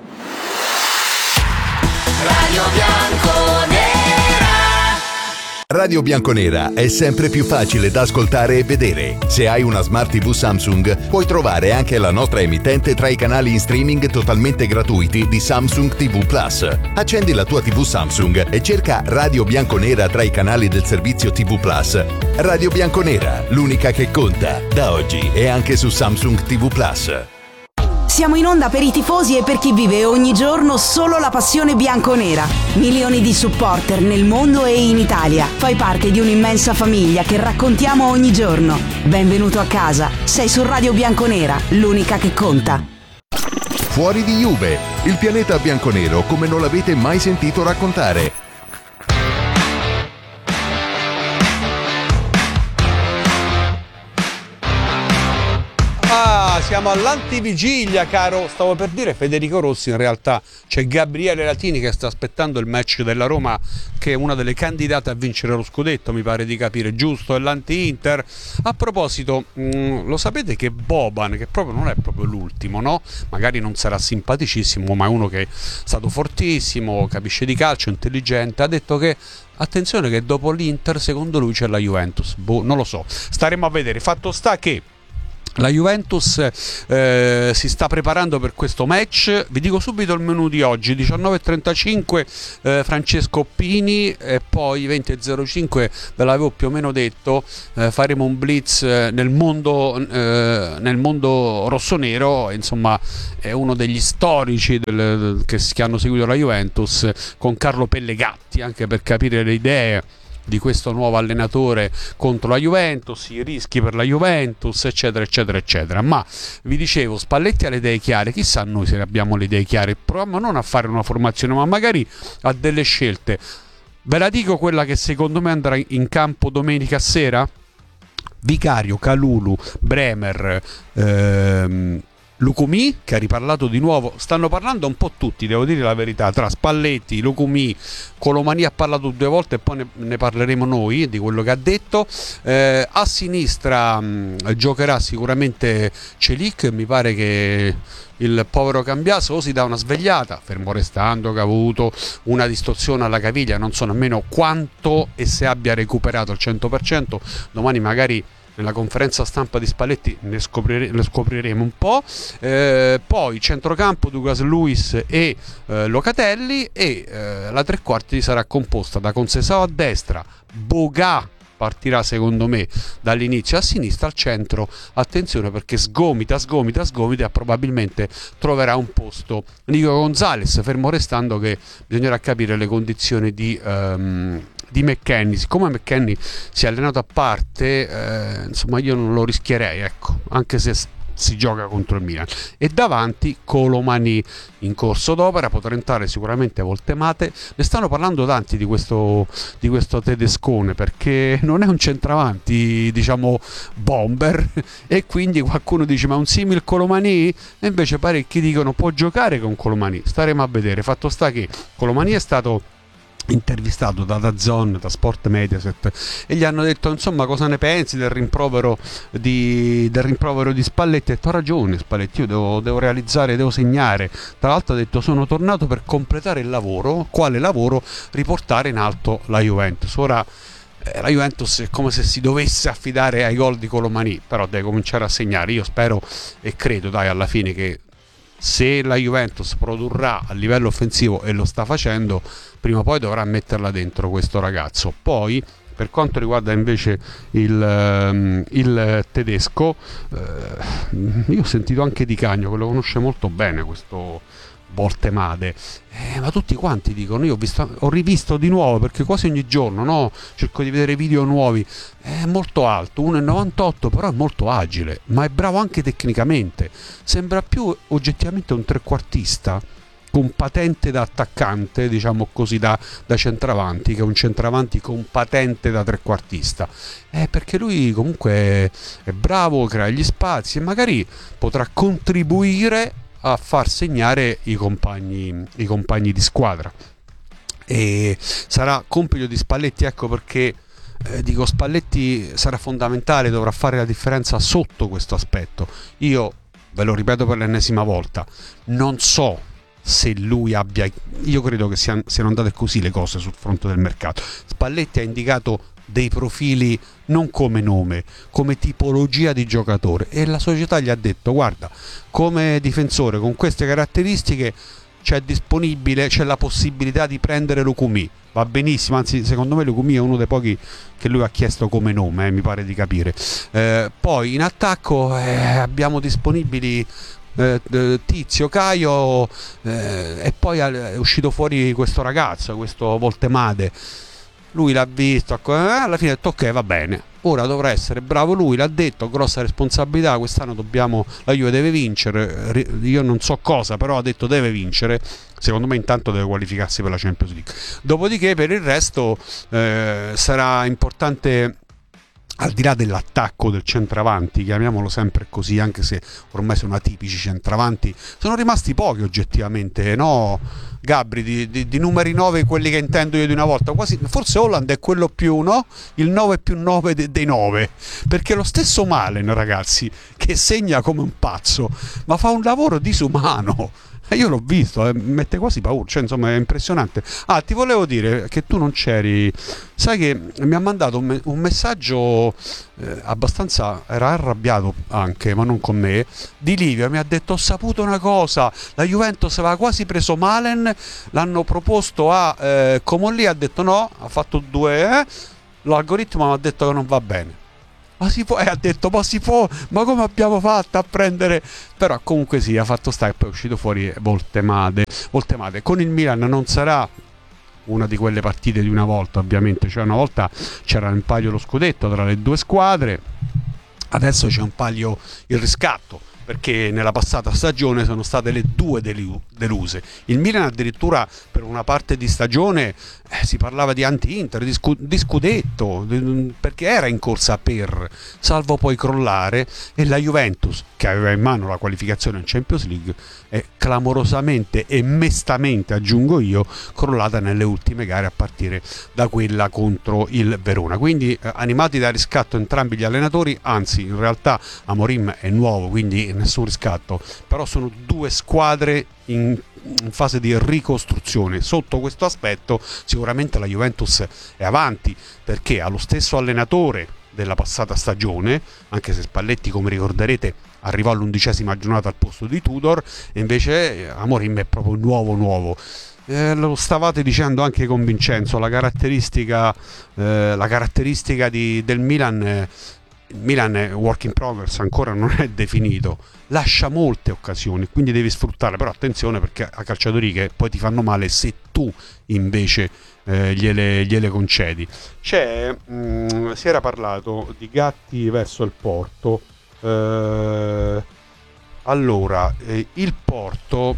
Radio Bianconera. Radio Bianconera è sempre più facile da ascoltare e vedere. Se hai una Smart TV Samsung, puoi trovare anche la nostra emittente tra i canali in streaming totalmente gratuiti di Samsung TV Plus. Accendi la tua TV Samsung e cerca Radio Bianconera tra i canali del servizio TV Plus. Radio Bianconera, l'unica che conta. Da oggi è anche su Samsung TV Plus. Siamo in onda per i tifosi e per chi vive ogni giorno solo la passione bianconera. Milioni di supporter nel mondo e in Italia. Fai parte di un'immensa famiglia che raccontiamo ogni giorno. Benvenuto a casa. Sei su Radio Bianconera, l'unica che conta. Fuori di Juve, il pianeta bianconero come non l'avete mai sentito raccontare. Siamo all'antivigilia, caro. Stavo per dire Federico Rossi, in realtà c'è Gabriele Latini che sta aspettando il match della Roma, che è una delle candidate a vincere lo scudetto, mi pare di capire, giusto? È l'anti-Inter. A proposito, lo sapete che Boban, che proprio non è proprio l'ultimo, no? Magari non sarà simpaticissimo, ma è uno che è stato fortissimo, capisce di calcio, intelligente, ha detto che attenzione che dopo l'Inter secondo lui c'è la Juventus. Non lo so, staremo a vedere. Fatto sta che la Juventus si sta preparando per questo match. Vi dico subito il menù di oggi: 19:35 Francesco Pini, e poi 20:05, ve l'avevo più o meno detto, faremo un blitz nel mondo rossonero. Insomma, è uno degli storici che hanno seguito la Juventus, con Carlo Pellegatti, anche per capire le idee di questo nuovo allenatore contro la Juventus, i rischi per la Juventus, eccetera eccetera eccetera. Ma vi dicevo, Spalletti ha le idee chiare, chissà noi se abbiamo le idee chiare. Proviamo non a fare una formazione, ma magari a delle scelte. Ve la dico quella che secondo me andrà in campo domenica sera: Vicario, Kalulu, Bremer, Lucumí, che ha riparlato di nuovo. Stanno parlando un po' tutti, devo dire la verità, tra Spalletti, Lucumí, Colomani ha parlato 2 volte e poi ne parleremo noi di quello che ha detto. A sinistra giocherà sicuramente Celic. Mi pare che il povero Cambiaso si dà una svegliata, fermo restando che ha avuto una distorsione alla caviglia, non so nemmeno quanto e se abbia recuperato al 100%. Domani magari nella conferenza stampa di Spalletti ne scopriremo un po'. Poi centrocampo Douglas Luiz e Locatelli, e la tre quarti sarà composta da Conceição a destra, Boga partirà secondo me dall'inizio a sinistra, al centro attenzione perché sgomita e probabilmente troverà un posto Nico Gonzalez, fermo restando che bisognerà capire le condizioni di McKennie. Siccome McKennie si è allenato a parte, insomma io non lo rischierei, ecco, anche se si gioca contro il Milan. E davanti Colomani in corso d'opera, potrà entrare sicuramente Voltemate. Ne stanno parlando tanti di questo tedescone, perché non è un centravanti, diciamo, bomber, e quindi qualcuno dice ma un simil Colomani, e invece parecchi dicono può giocare con Colomani. Staremo a vedere. Fatto sta che Colomani è stato intervistato da DAZN, da Sport Mediaset, e gli hanno detto insomma cosa ne pensi del rimprovero di Spalletti. E ha ragione Spalletti, io devo realizzare, devo segnare. Tra l'altro ha detto sono tornato per completare il lavoro. Quale lavoro? Riportare in alto la Juventus. Ora la Juventus è come se si dovesse affidare ai gol di Colomani, però deve cominciare a segnare. Io spero e credo, dai, alla fine, che se la Juventus produrrà a livello offensivo, e lo sta facendo, prima o poi dovrà metterla dentro questo ragazzo. Poi per quanto riguarda invece il tedesco, io ho sentito anche Di Cagno che lo conosce molto bene, questo Voltemade, ma tutti quanti dicono, io ho rivisto di nuovo perché quasi ogni giorno, no, cerco di vedere video nuovi, è molto alto, 1,98, però è molto agile, ma è bravo anche tecnicamente, sembra più oggettivamente un trequartista con patente da attaccante, diciamo così, da centravanti, che un centravanti con patente da trequartista, perché lui comunque è bravo, crea gli spazi e magari potrà contribuire a far segnare i compagni di squadra, e sarà compito di Spalletti. Ecco perché dico Spalletti sarà fondamentale, dovrà fare la differenza sotto questo aspetto. Io ve lo ripeto per l'ennesima volta, non so se lui abbia, io credo che siano andate così le cose sul fronte del mercato. Spalletti ha indicato dei profili non come nome, come tipologia di giocatore, e la società gli ha detto: guarda, come difensore con queste caratteristiche c'è la possibilità di prendere Lukumi, va benissimo, anzi secondo me Lukumi è uno dei pochi che lui ha chiesto come nome, mi pare di capire. Poi in attacco abbiamo disponibili Tizio, Caio, e poi è uscito fuori questo ragazzo, questo Voltemade. Lui l'ha visto, alla fine ha detto ok, va bene, ora dovrà essere bravo lui, l'ha detto, grossa responsabilità, quest'anno la Juve deve vincere, io non so cosa, però ha detto deve vincere, secondo me intanto deve qualificarsi per la Champions League. Dopodiché per il resto sarà importante, al di là dell'attacco del centravanti, chiamiamolo sempre così, anche se ormai sono atipici centravanti, sono rimasti pochi oggettivamente, no Gabri, di numeri 9, quelli che intendo io di una volta, quasi, forse Holland è quello più, no? Il 9 più 9 dei 9, perché lo stesso Malen, ragazzi, che segna come un pazzo, ma fa un lavoro disumano. Io l'ho visto, mette quasi paura, cioè insomma è impressionante. Ti volevo dire che tu non c'eri, sai che mi ha mandato un messaggio abbastanza, era arrabbiato anche, ma non con me, di Livio, mi ha detto: ho saputo una cosa, la Juventus aveva quasi preso Malen, l'hanno proposto a Comolli, ha detto no, ha fatto 2, l'algoritmo mi ha detto che non va bene. Ma si può, ha detto, ma si può, ma come abbiamo fatto a prendere? Però comunque sì, ha fatto stare, poi è uscito fuori Voltemade. Con il Milan non sarà una di quelle partite di una volta, ovviamente, cioè una volta c'era un paio lo scudetto tra le due squadre, adesso c'è un paio il riscatto, perché nella passata stagione sono state le due deluse. Il Milan addirittura per una parte di stagione si parlava di anti-Inter, di scudetto, perché era in corsa per, salvo poi crollare, e la Juventus, che aveva in mano la qualificazione in Champions League, è clamorosamente e mestamente, aggiungo io, crollata nelle ultime gare a partire da quella contro il Verona. Quindi animati da riscatto entrambi gli allenatori, anzi in realtà Amorim è nuovo, quindi nessun riscatto, però sono due squadre in fase di ricostruzione. Sotto questo aspetto sicuramente la Juventus è avanti, perché ha lo stesso allenatore della passata stagione, anche se Spalletti, come ricorderete, arrivò all'11ª giornata al posto di Tudor, e invece Amorim è proprio nuovo. Lo stavate dicendo anche con Vincenzo, la caratteristica del Milan. Il Milan è work in progress, ancora non è definito, lascia molte occasioni, quindi devi sfruttare, però attenzione, perché ha calciatori che poi ti fanno male se tu invece gliele concedi. Si era parlato di Gatti verso il Porto, allora il Porto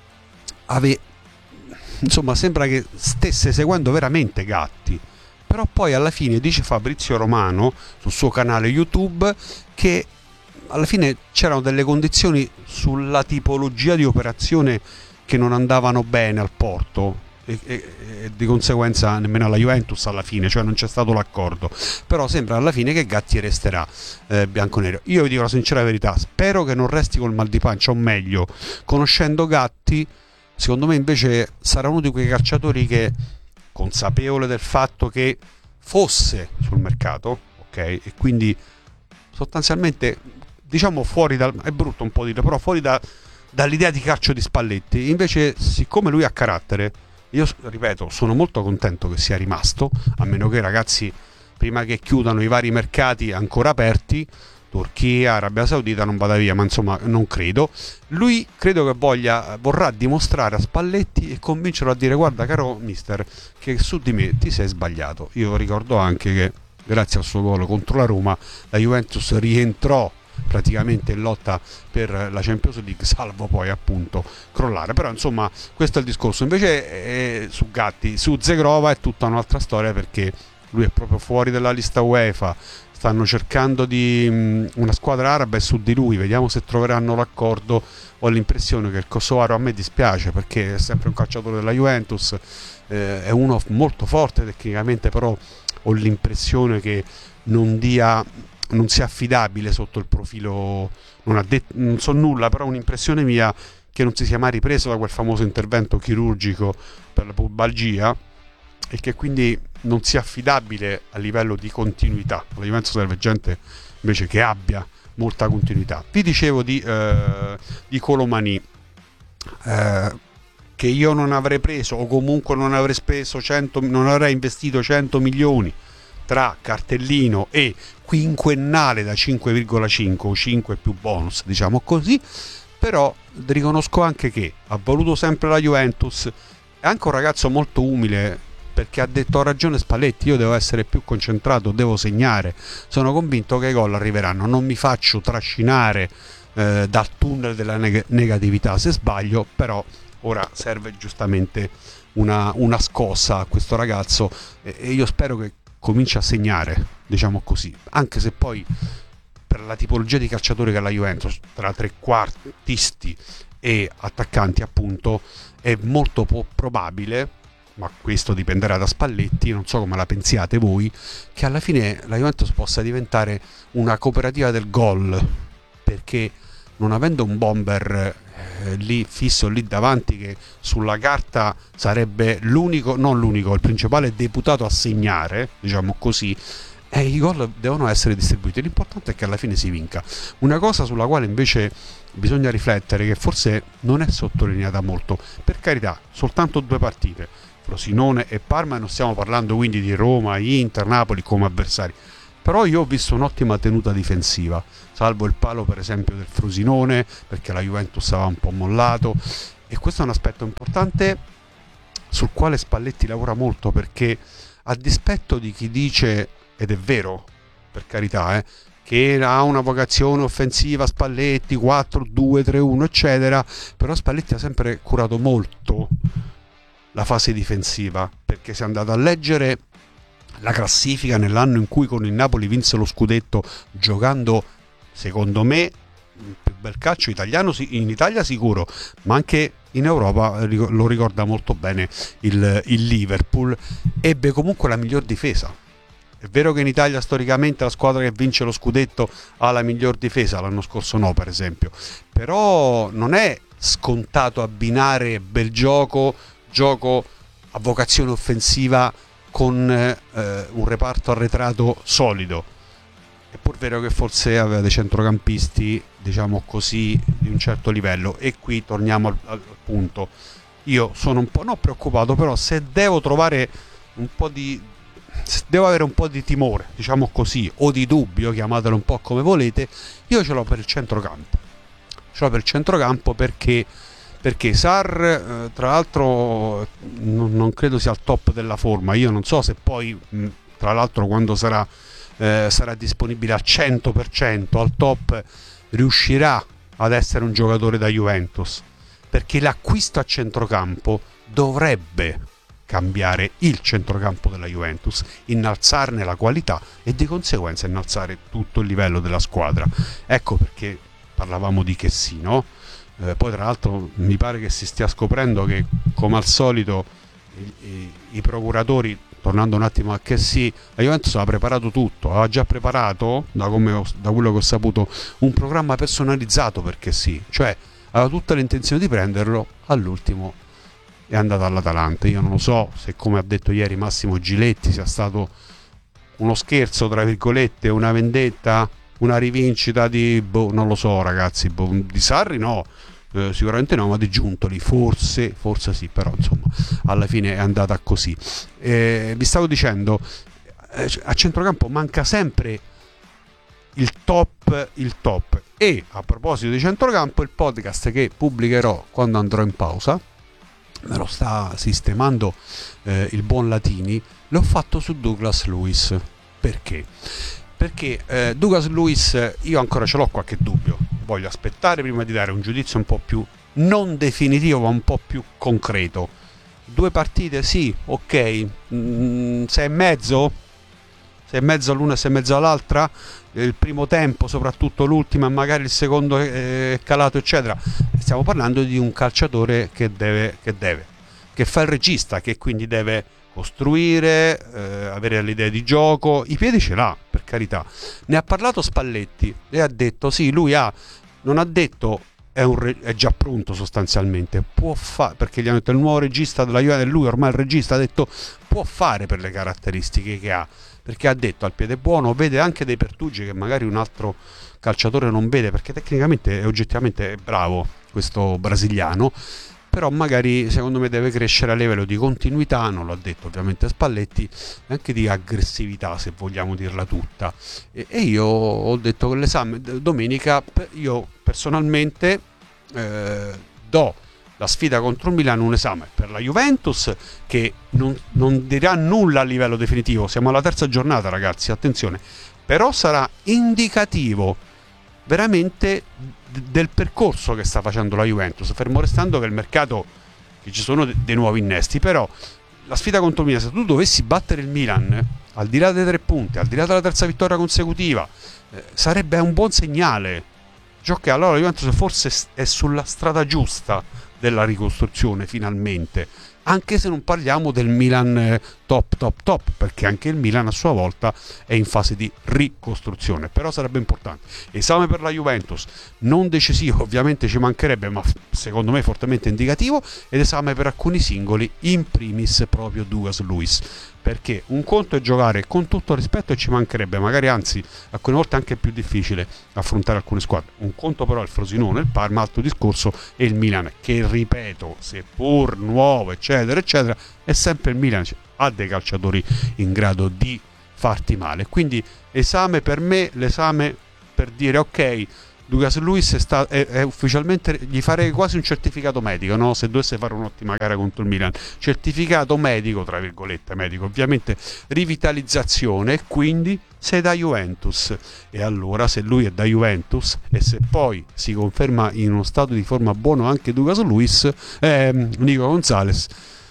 insomma sembra che stesse seguendo veramente Gatti, però poi alla fine dice Fabrizio Romano sul suo canale YouTube che alla fine c'erano delle condizioni sulla tipologia di operazione che non andavano bene al Porto e di conseguenza nemmeno alla Juventus alla fine, cioè non c'è stato l'accordo, però sembra alla fine che Gatti resterà bianconero. Io vi dico la sincera verità, spero che non resti col mal di pancia, o meglio, conoscendo Gatti, secondo me invece sarà uno di quei calciatori che, consapevole del fatto che fosse sul mercato, ok, e quindi sostanzialmente diciamo fuori dal, è brutto un po' dire, però fuori dall'idea di calcio di Spalletti, invece siccome lui ha carattere, io ripeto, sono molto contento che sia rimasto, a meno che, ragazzi, prima che chiudano i vari mercati ancora aperti, Turchia, Arabia Saudita, non vada via, ma insomma non credo. Lui credo che vorrà dimostrare a Spalletti e convincerlo a dire: guarda caro mister, che su di me ti sei sbagliato. Io ricordo anche che grazie al suo gol contro la Roma la Juventus rientrò praticamente in lotta per la Champions League, salvo poi appunto crollare. Però insomma questo è il discorso. Invece su Gatti, su Zegrova è tutta un'altra storia, perché lui è proprio fuori dalla lista UEFA. Stanno cercando di una squadra araba e su di lui, vediamo se troveranno l'accordo. Ho l'impressione che il kosovaro, a me dispiace perché è sempre un calciatore della Juventus, è uno molto forte tecnicamente, però ho l'impressione che non sia affidabile sotto il profilo, non so nulla, però un'impressione mia che non si sia mai ripreso da quel famoso intervento chirurgico per la pubalgia e che quindi non sia affidabile a livello di continuità. La Juventus serve gente invece che abbia molta continuità. Vi dicevo di Colomani, che io non avrei preso, o comunque non avrei speso non avrei investito 100 milioni tra cartellino e quinquennale da 5,5 o 5 più bonus, diciamo così. Però riconosco anche che ha voluto sempre la Juventus, è anche un ragazzo molto umile, perché ha detto: ho ragione Spalletti, io devo essere più concentrato, devo segnare, sono convinto che i gol arriveranno, non mi faccio trascinare dal tunnel della negatività se sbaglio, però ora serve giustamente una scossa a questo ragazzo e io spero che cominci a segnare, diciamo così, anche se poi per la tipologia di calciatori che ha la Juventus, tra trequartisti e attaccanti appunto, è molto probabile, ma questo dipenderà da Spalletti, non so come la pensiate voi, che alla fine la Juventus possa diventare una cooperativa del gol, perché non avendo un bomber lì fisso lì davanti, che sulla carta sarebbe l'unico, non l'unico, il principale deputato a segnare, diciamo così, i gol devono essere distribuiti. L'importante è che alla fine si vinca. Una cosa sulla quale invece bisogna riflettere, che forse non è sottolineata molto, per carità, soltanto 2 partite, Frosinone e Parma, e non stiamo parlando quindi di Roma, Inter, Napoli come avversari, però io ho visto un'ottima tenuta difensiva, salvo il palo per esempio del Frosinone, perché la Juventus aveva un po' mollato, e questo è un aspetto importante sul quale Spalletti lavora molto, perché a dispetto di chi dice, ed è vero per carità, che ha una vocazione offensiva Spalletti, 4-2-3-1 eccetera, però Spalletti ha sempre curato molto la fase difensiva, perché se andate a leggere la classifica nell'anno in cui con il Napoli vinse lo scudetto, giocando secondo me il più bel calcio italiano in Italia sicuro, ma anche in Europa, lo ricorda molto bene il Liverpool, ebbe comunque la miglior difesa. È vero che in Italia storicamente la squadra che vince lo scudetto ha la miglior difesa, l'anno scorso no per esempio, però non è scontato abbinare bel gioco a vocazione offensiva con un reparto arretrato solido. È pur vero che forse aveva dei centrocampisti, diciamo così, di un certo livello, e qui torniamo al punto. Io sono un po' non preoccupato, però se devo trovare devo avere un po' di timore, diciamo così, o di dubbio, chiamatelo un po' come volete, io ce l'ho per il centrocampo. Perché Sarr, tra l'altro, non credo sia al top della forma. Io non so se poi, tra l'altro, quando sarà disponibile al 100% al top, riuscirà ad essere un giocatore da Juventus, perché l'acquisto a centrocampo dovrebbe cambiare il centrocampo della Juventus, innalzarne la qualità e di conseguenza innalzare tutto il livello della squadra. Ecco perché parlavamo di Chessy, no? Poi tra l'altro mi pare che si stia scoprendo che, come al solito, i procuratori, tornando un attimo a Chessy, la Juventus aveva preparato tutto, aveva già preparato, da quello che ho saputo, un programma personalizzato per Chessy, cioè aveva tutta l'intenzione di prenderlo, all'ultimo è andato all'Atalanta. Io non lo so se, come ha detto ieri Massimo Giletti, sia stato uno scherzo, tra virgolette, una vendetta, una rivincita di non lo so ragazzi, di Sarri no, sicuramente no, ma di Giuntoli forse sì, però insomma alla fine è andata così. Vi stavo dicendo, a centrocampo manca sempre il top. E a proposito di centrocampo, il podcast che pubblicherò quando andrò in pausa, me lo sta sistemando il buon Latini, l'ho fatto su Douglas Luiz. Perché Douglas Luiz io ancora ce l'ho qualche dubbio, voglio aspettare prima di dare un giudizio un po' più non definitivo ma un po' più concreto. 2 partite sì, ok, 6,5 l'una e 6,5 l'altra, il primo tempo, soprattutto l'ultima e magari il secondo è calato eccetera. Stiamo parlando di un calciatore che fa il regista, che quindi deve costruire, avere l'idea di gioco, i piedi ce l'ha, per carità. Ne ha parlato Spalletti e ha detto sì, lui non ha detto è già pronto sostanzialmente, perché gli hanno detto il nuovo regista della Juve, lui ormai il regista ha detto può fare per le caratteristiche che ha, perché ha detto al piede buono, vede anche dei pertugi che magari un altro calciatore non vede, perché tecnicamente e oggettivamente è bravo questo brasiliano, però magari secondo me deve crescere a livello di continuità, non l'ha detto ovviamente Spalletti, e anche di aggressività, se vogliamo dirla tutta. E io ho detto che l'esame domenica, io personalmente do la sfida contro il Milan un esame per la Juventus che non dirà nulla a livello definitivo, siamo alla terza giornata ragazzi, attenzione, però sarà indicativo veramente del percorso che sta facendo la Juventus, fermo restando che il mercato, che ci sono dei nuovi innesti, però la sfida contro il Milan, se tu dovessi battere il Milan, al di là dei 3 punti, al di là della terza vittoria consecutiva, sarebbe un buon segnale, ciò che allora la Juventus forse è sulla strada giusta della ricostruzione finalmente, anche se non parliamo del Milan top, perché anche il Milan a sua volta è in fase di ricostruzione, però sarebbe importante. Esame per la Juventus, non decisivo ovviamente, ci mancherebbe, ma secondo me fortemente indicativo, ed esame per alcuni singoli, in primis proprio Douglas Luiz, perché un conto è giocare, con tutto rispetto, e ci mancherebbe, magari anzi alcune volte anche più difficile affrontare alcune squadre, un conto però è il Frosinone, il Parma, altro discorso, e il Milan, che ripeto, seppur nuovo eccetera eccetera, è sempre il Milan, ha dei calciatori in grado di farti male, quindi esame per me, l'esame per dire ok, Douglas Luiz è ufficialmente, gli farei quasi un certificato medico, no? Se dovesse fare un'ottima gara contro il Milan, certificato medico, tra virgolette medico, ovviamente rivitalizzazione, e quindi sei da Juventus, e allora se lui è da Juventus e se poi si conferma in uno stato di forma buono anche Douglas Luiz, Nico Gonzalez,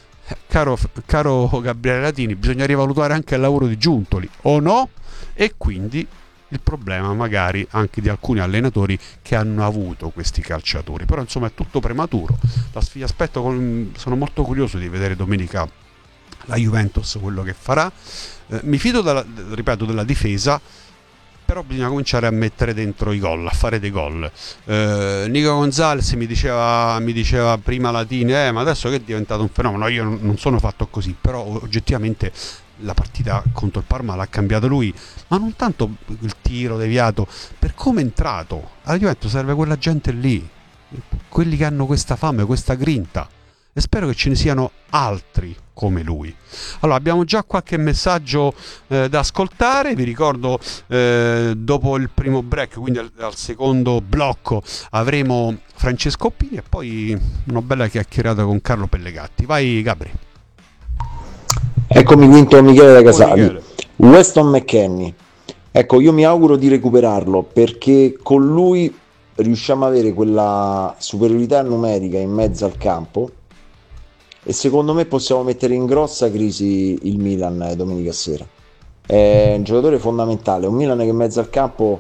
caro Gabriele Latini, bisogna rivalutare anche il lavoro di Giuntoli, o no? E quindi il problema magari anche di alcuni allenatori che hanno avuto questi calciatori, però insomma è tutto prematuro. Sono molto curioso di vedere domenica la Juventus quello che farà. Mi fido della difesa, però bisogna cominciare a mettere dentro i gol, a fare dei gol. Nico Gonzalez mi diceva prima Latini, ma adesso che è diventato un fenomeno, io non sono fatto così, però oggettivamente la partita contro il Parma l'ha cambiato lui, ma non tanto il tiro deviato, per come è entrato. Alla Juventus serve quella gente lì, quelli che hanno questa fame, questa grinta, e spero che ce ne siano altri come lui. Allora, abbiamo già qualche messaggio da ascoltare, vi ricordo dopo il primo break, quindi al secondo blocco, avremo Francesco Oppini e poi una bella chiacchierata con Carlo Pellegatti. Vai Gabri. Eccomi quinto, Michele da Casali. Weston McKennie, ecco, io mi auguro di recuperarlo, perché con lui riusciamo ad avere quella superiorità numerica in mezzo al campo, e secondo me possiamo mettere in grossa crisi il Milan domenica sera. È un giocatore fondamentale, un Milan che in mezzo al campo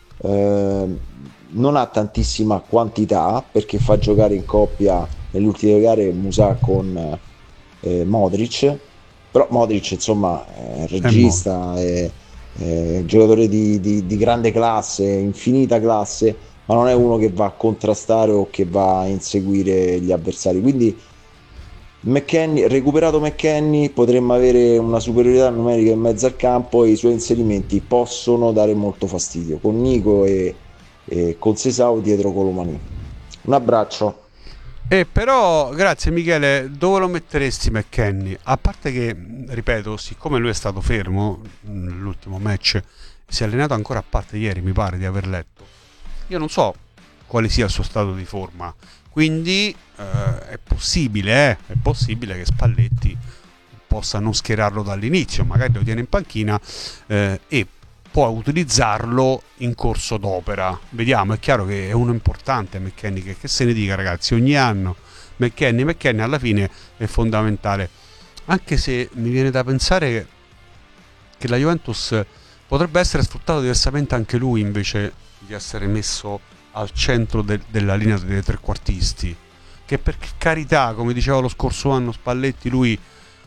non ha tantissima quantità, perché fa giocare in coppia nelle ultime gare Musà con Modric, però Modric insomma è regista, è giocatore di grande classe, infinita classe, ma non è uno che va a contrastare o che va a inseguire gli avversari, quindi recuperato McKennie potremmo avere una superiorità numerica in mezzo al campo, e i suoi inserimenti possono dare molto fastidio con Nico e con Sesao dietro Colomani. Un abbraccio. Però grazie Michele, dove lo metteresti McKennie? A parte che, ripeto, siccome lui è stato fermo nell'ultimo match, si è allenato ancora, a parte ieri mi pare di aver letto, io non so quale sia il suo stato di forma, quindi è possibile che Spalletti possa non schierarlo dall'inizio, magari lo tiene in panchina e può utilizzarlo in corso d'opera. Vediamo, è chiaro che è uno importante McKennie, che se ne dica ragazzi, ogni anno McKennie alla fine è fondamentale, anche se mi viene da pensare che la Juventus potrebbe essere sfruttato diversamente anche lui, invece di essere messo al centro della linea dei trequartisti, che per carità, come diceva lo scorso anno Spalletti, lui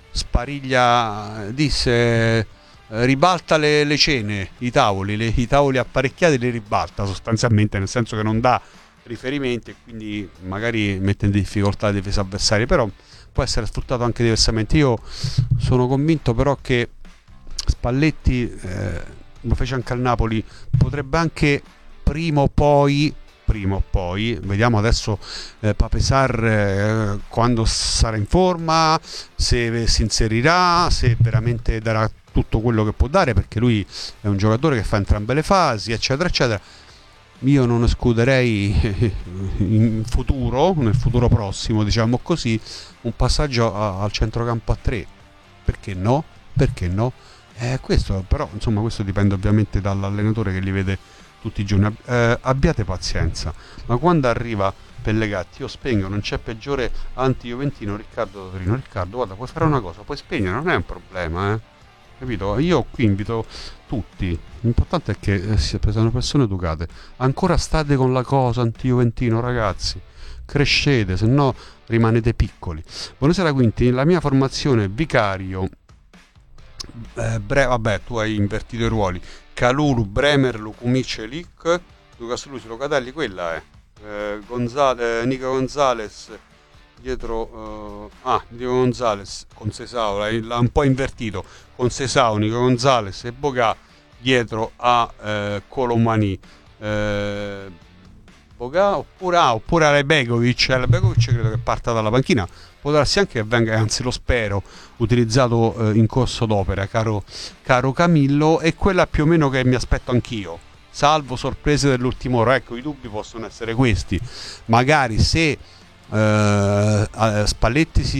disse ribalta le cene, i tavoli apparecchiati li ribalta sostanzialmente, nel senso che non dà riferimenti e quindi magari mette in difficoltà la difesa avversaria, però può essere sfruttato anche diversamente. Io sono convinto però che Spalletti, lo fece anche al Napoli, potrebbe anche prima o poi, vediamo adesso Pape-Sarr quando sarà in forma, se si inserirà, se veramente darà tutto quello che può dare, perché lui è un giocatore che fa entrambe le fasi, eccetera eccetera. Io non escluderei nel futuro prossimo, diciamo così, un passaggio al centrocampo a 3. Perché no? Questo però, insomma, questo dipende ovviamente dall'allenatore che li vede tutti i giorni. Abbiate pazienza, ma quando arriva Pellegatti io spengo, non c'è peggiore anti-juventino Riccardo Torino. Riccardo, guarda, puoi fare una cosa, puoi spegnere, non è un problema, capito? Io qui invito tutti, l'importante è che siano persone educate. Ancora state con la cosa anti-juventino, ragazzi, crescete, se no rimanete piccoli. Buonasera Quinti, la mia formazione vicario, vabbè, tu hai invertito i ruoli, Calulu, Bremer, Lucumi, Celic, Lucas Luci, Locatelli, quella è Nico Gonzalez dietro, Nico Gonzalez con Sesao, l'ha un po' invertito, con Sesao, Nico Gonzalez e Bogà dietro a Colomani, Bogà oppure a Begovic. Credo che parta dalla panchina, può darsi anche che venga, anzi lo spero, utilizzato in corso d'opera, caro Camillo, e quella più o meno che mi aspetto anch'io, salvo sorprese dell'ultimo ora. Ecco, i dubbi possono essere questi, magari se Spalletti si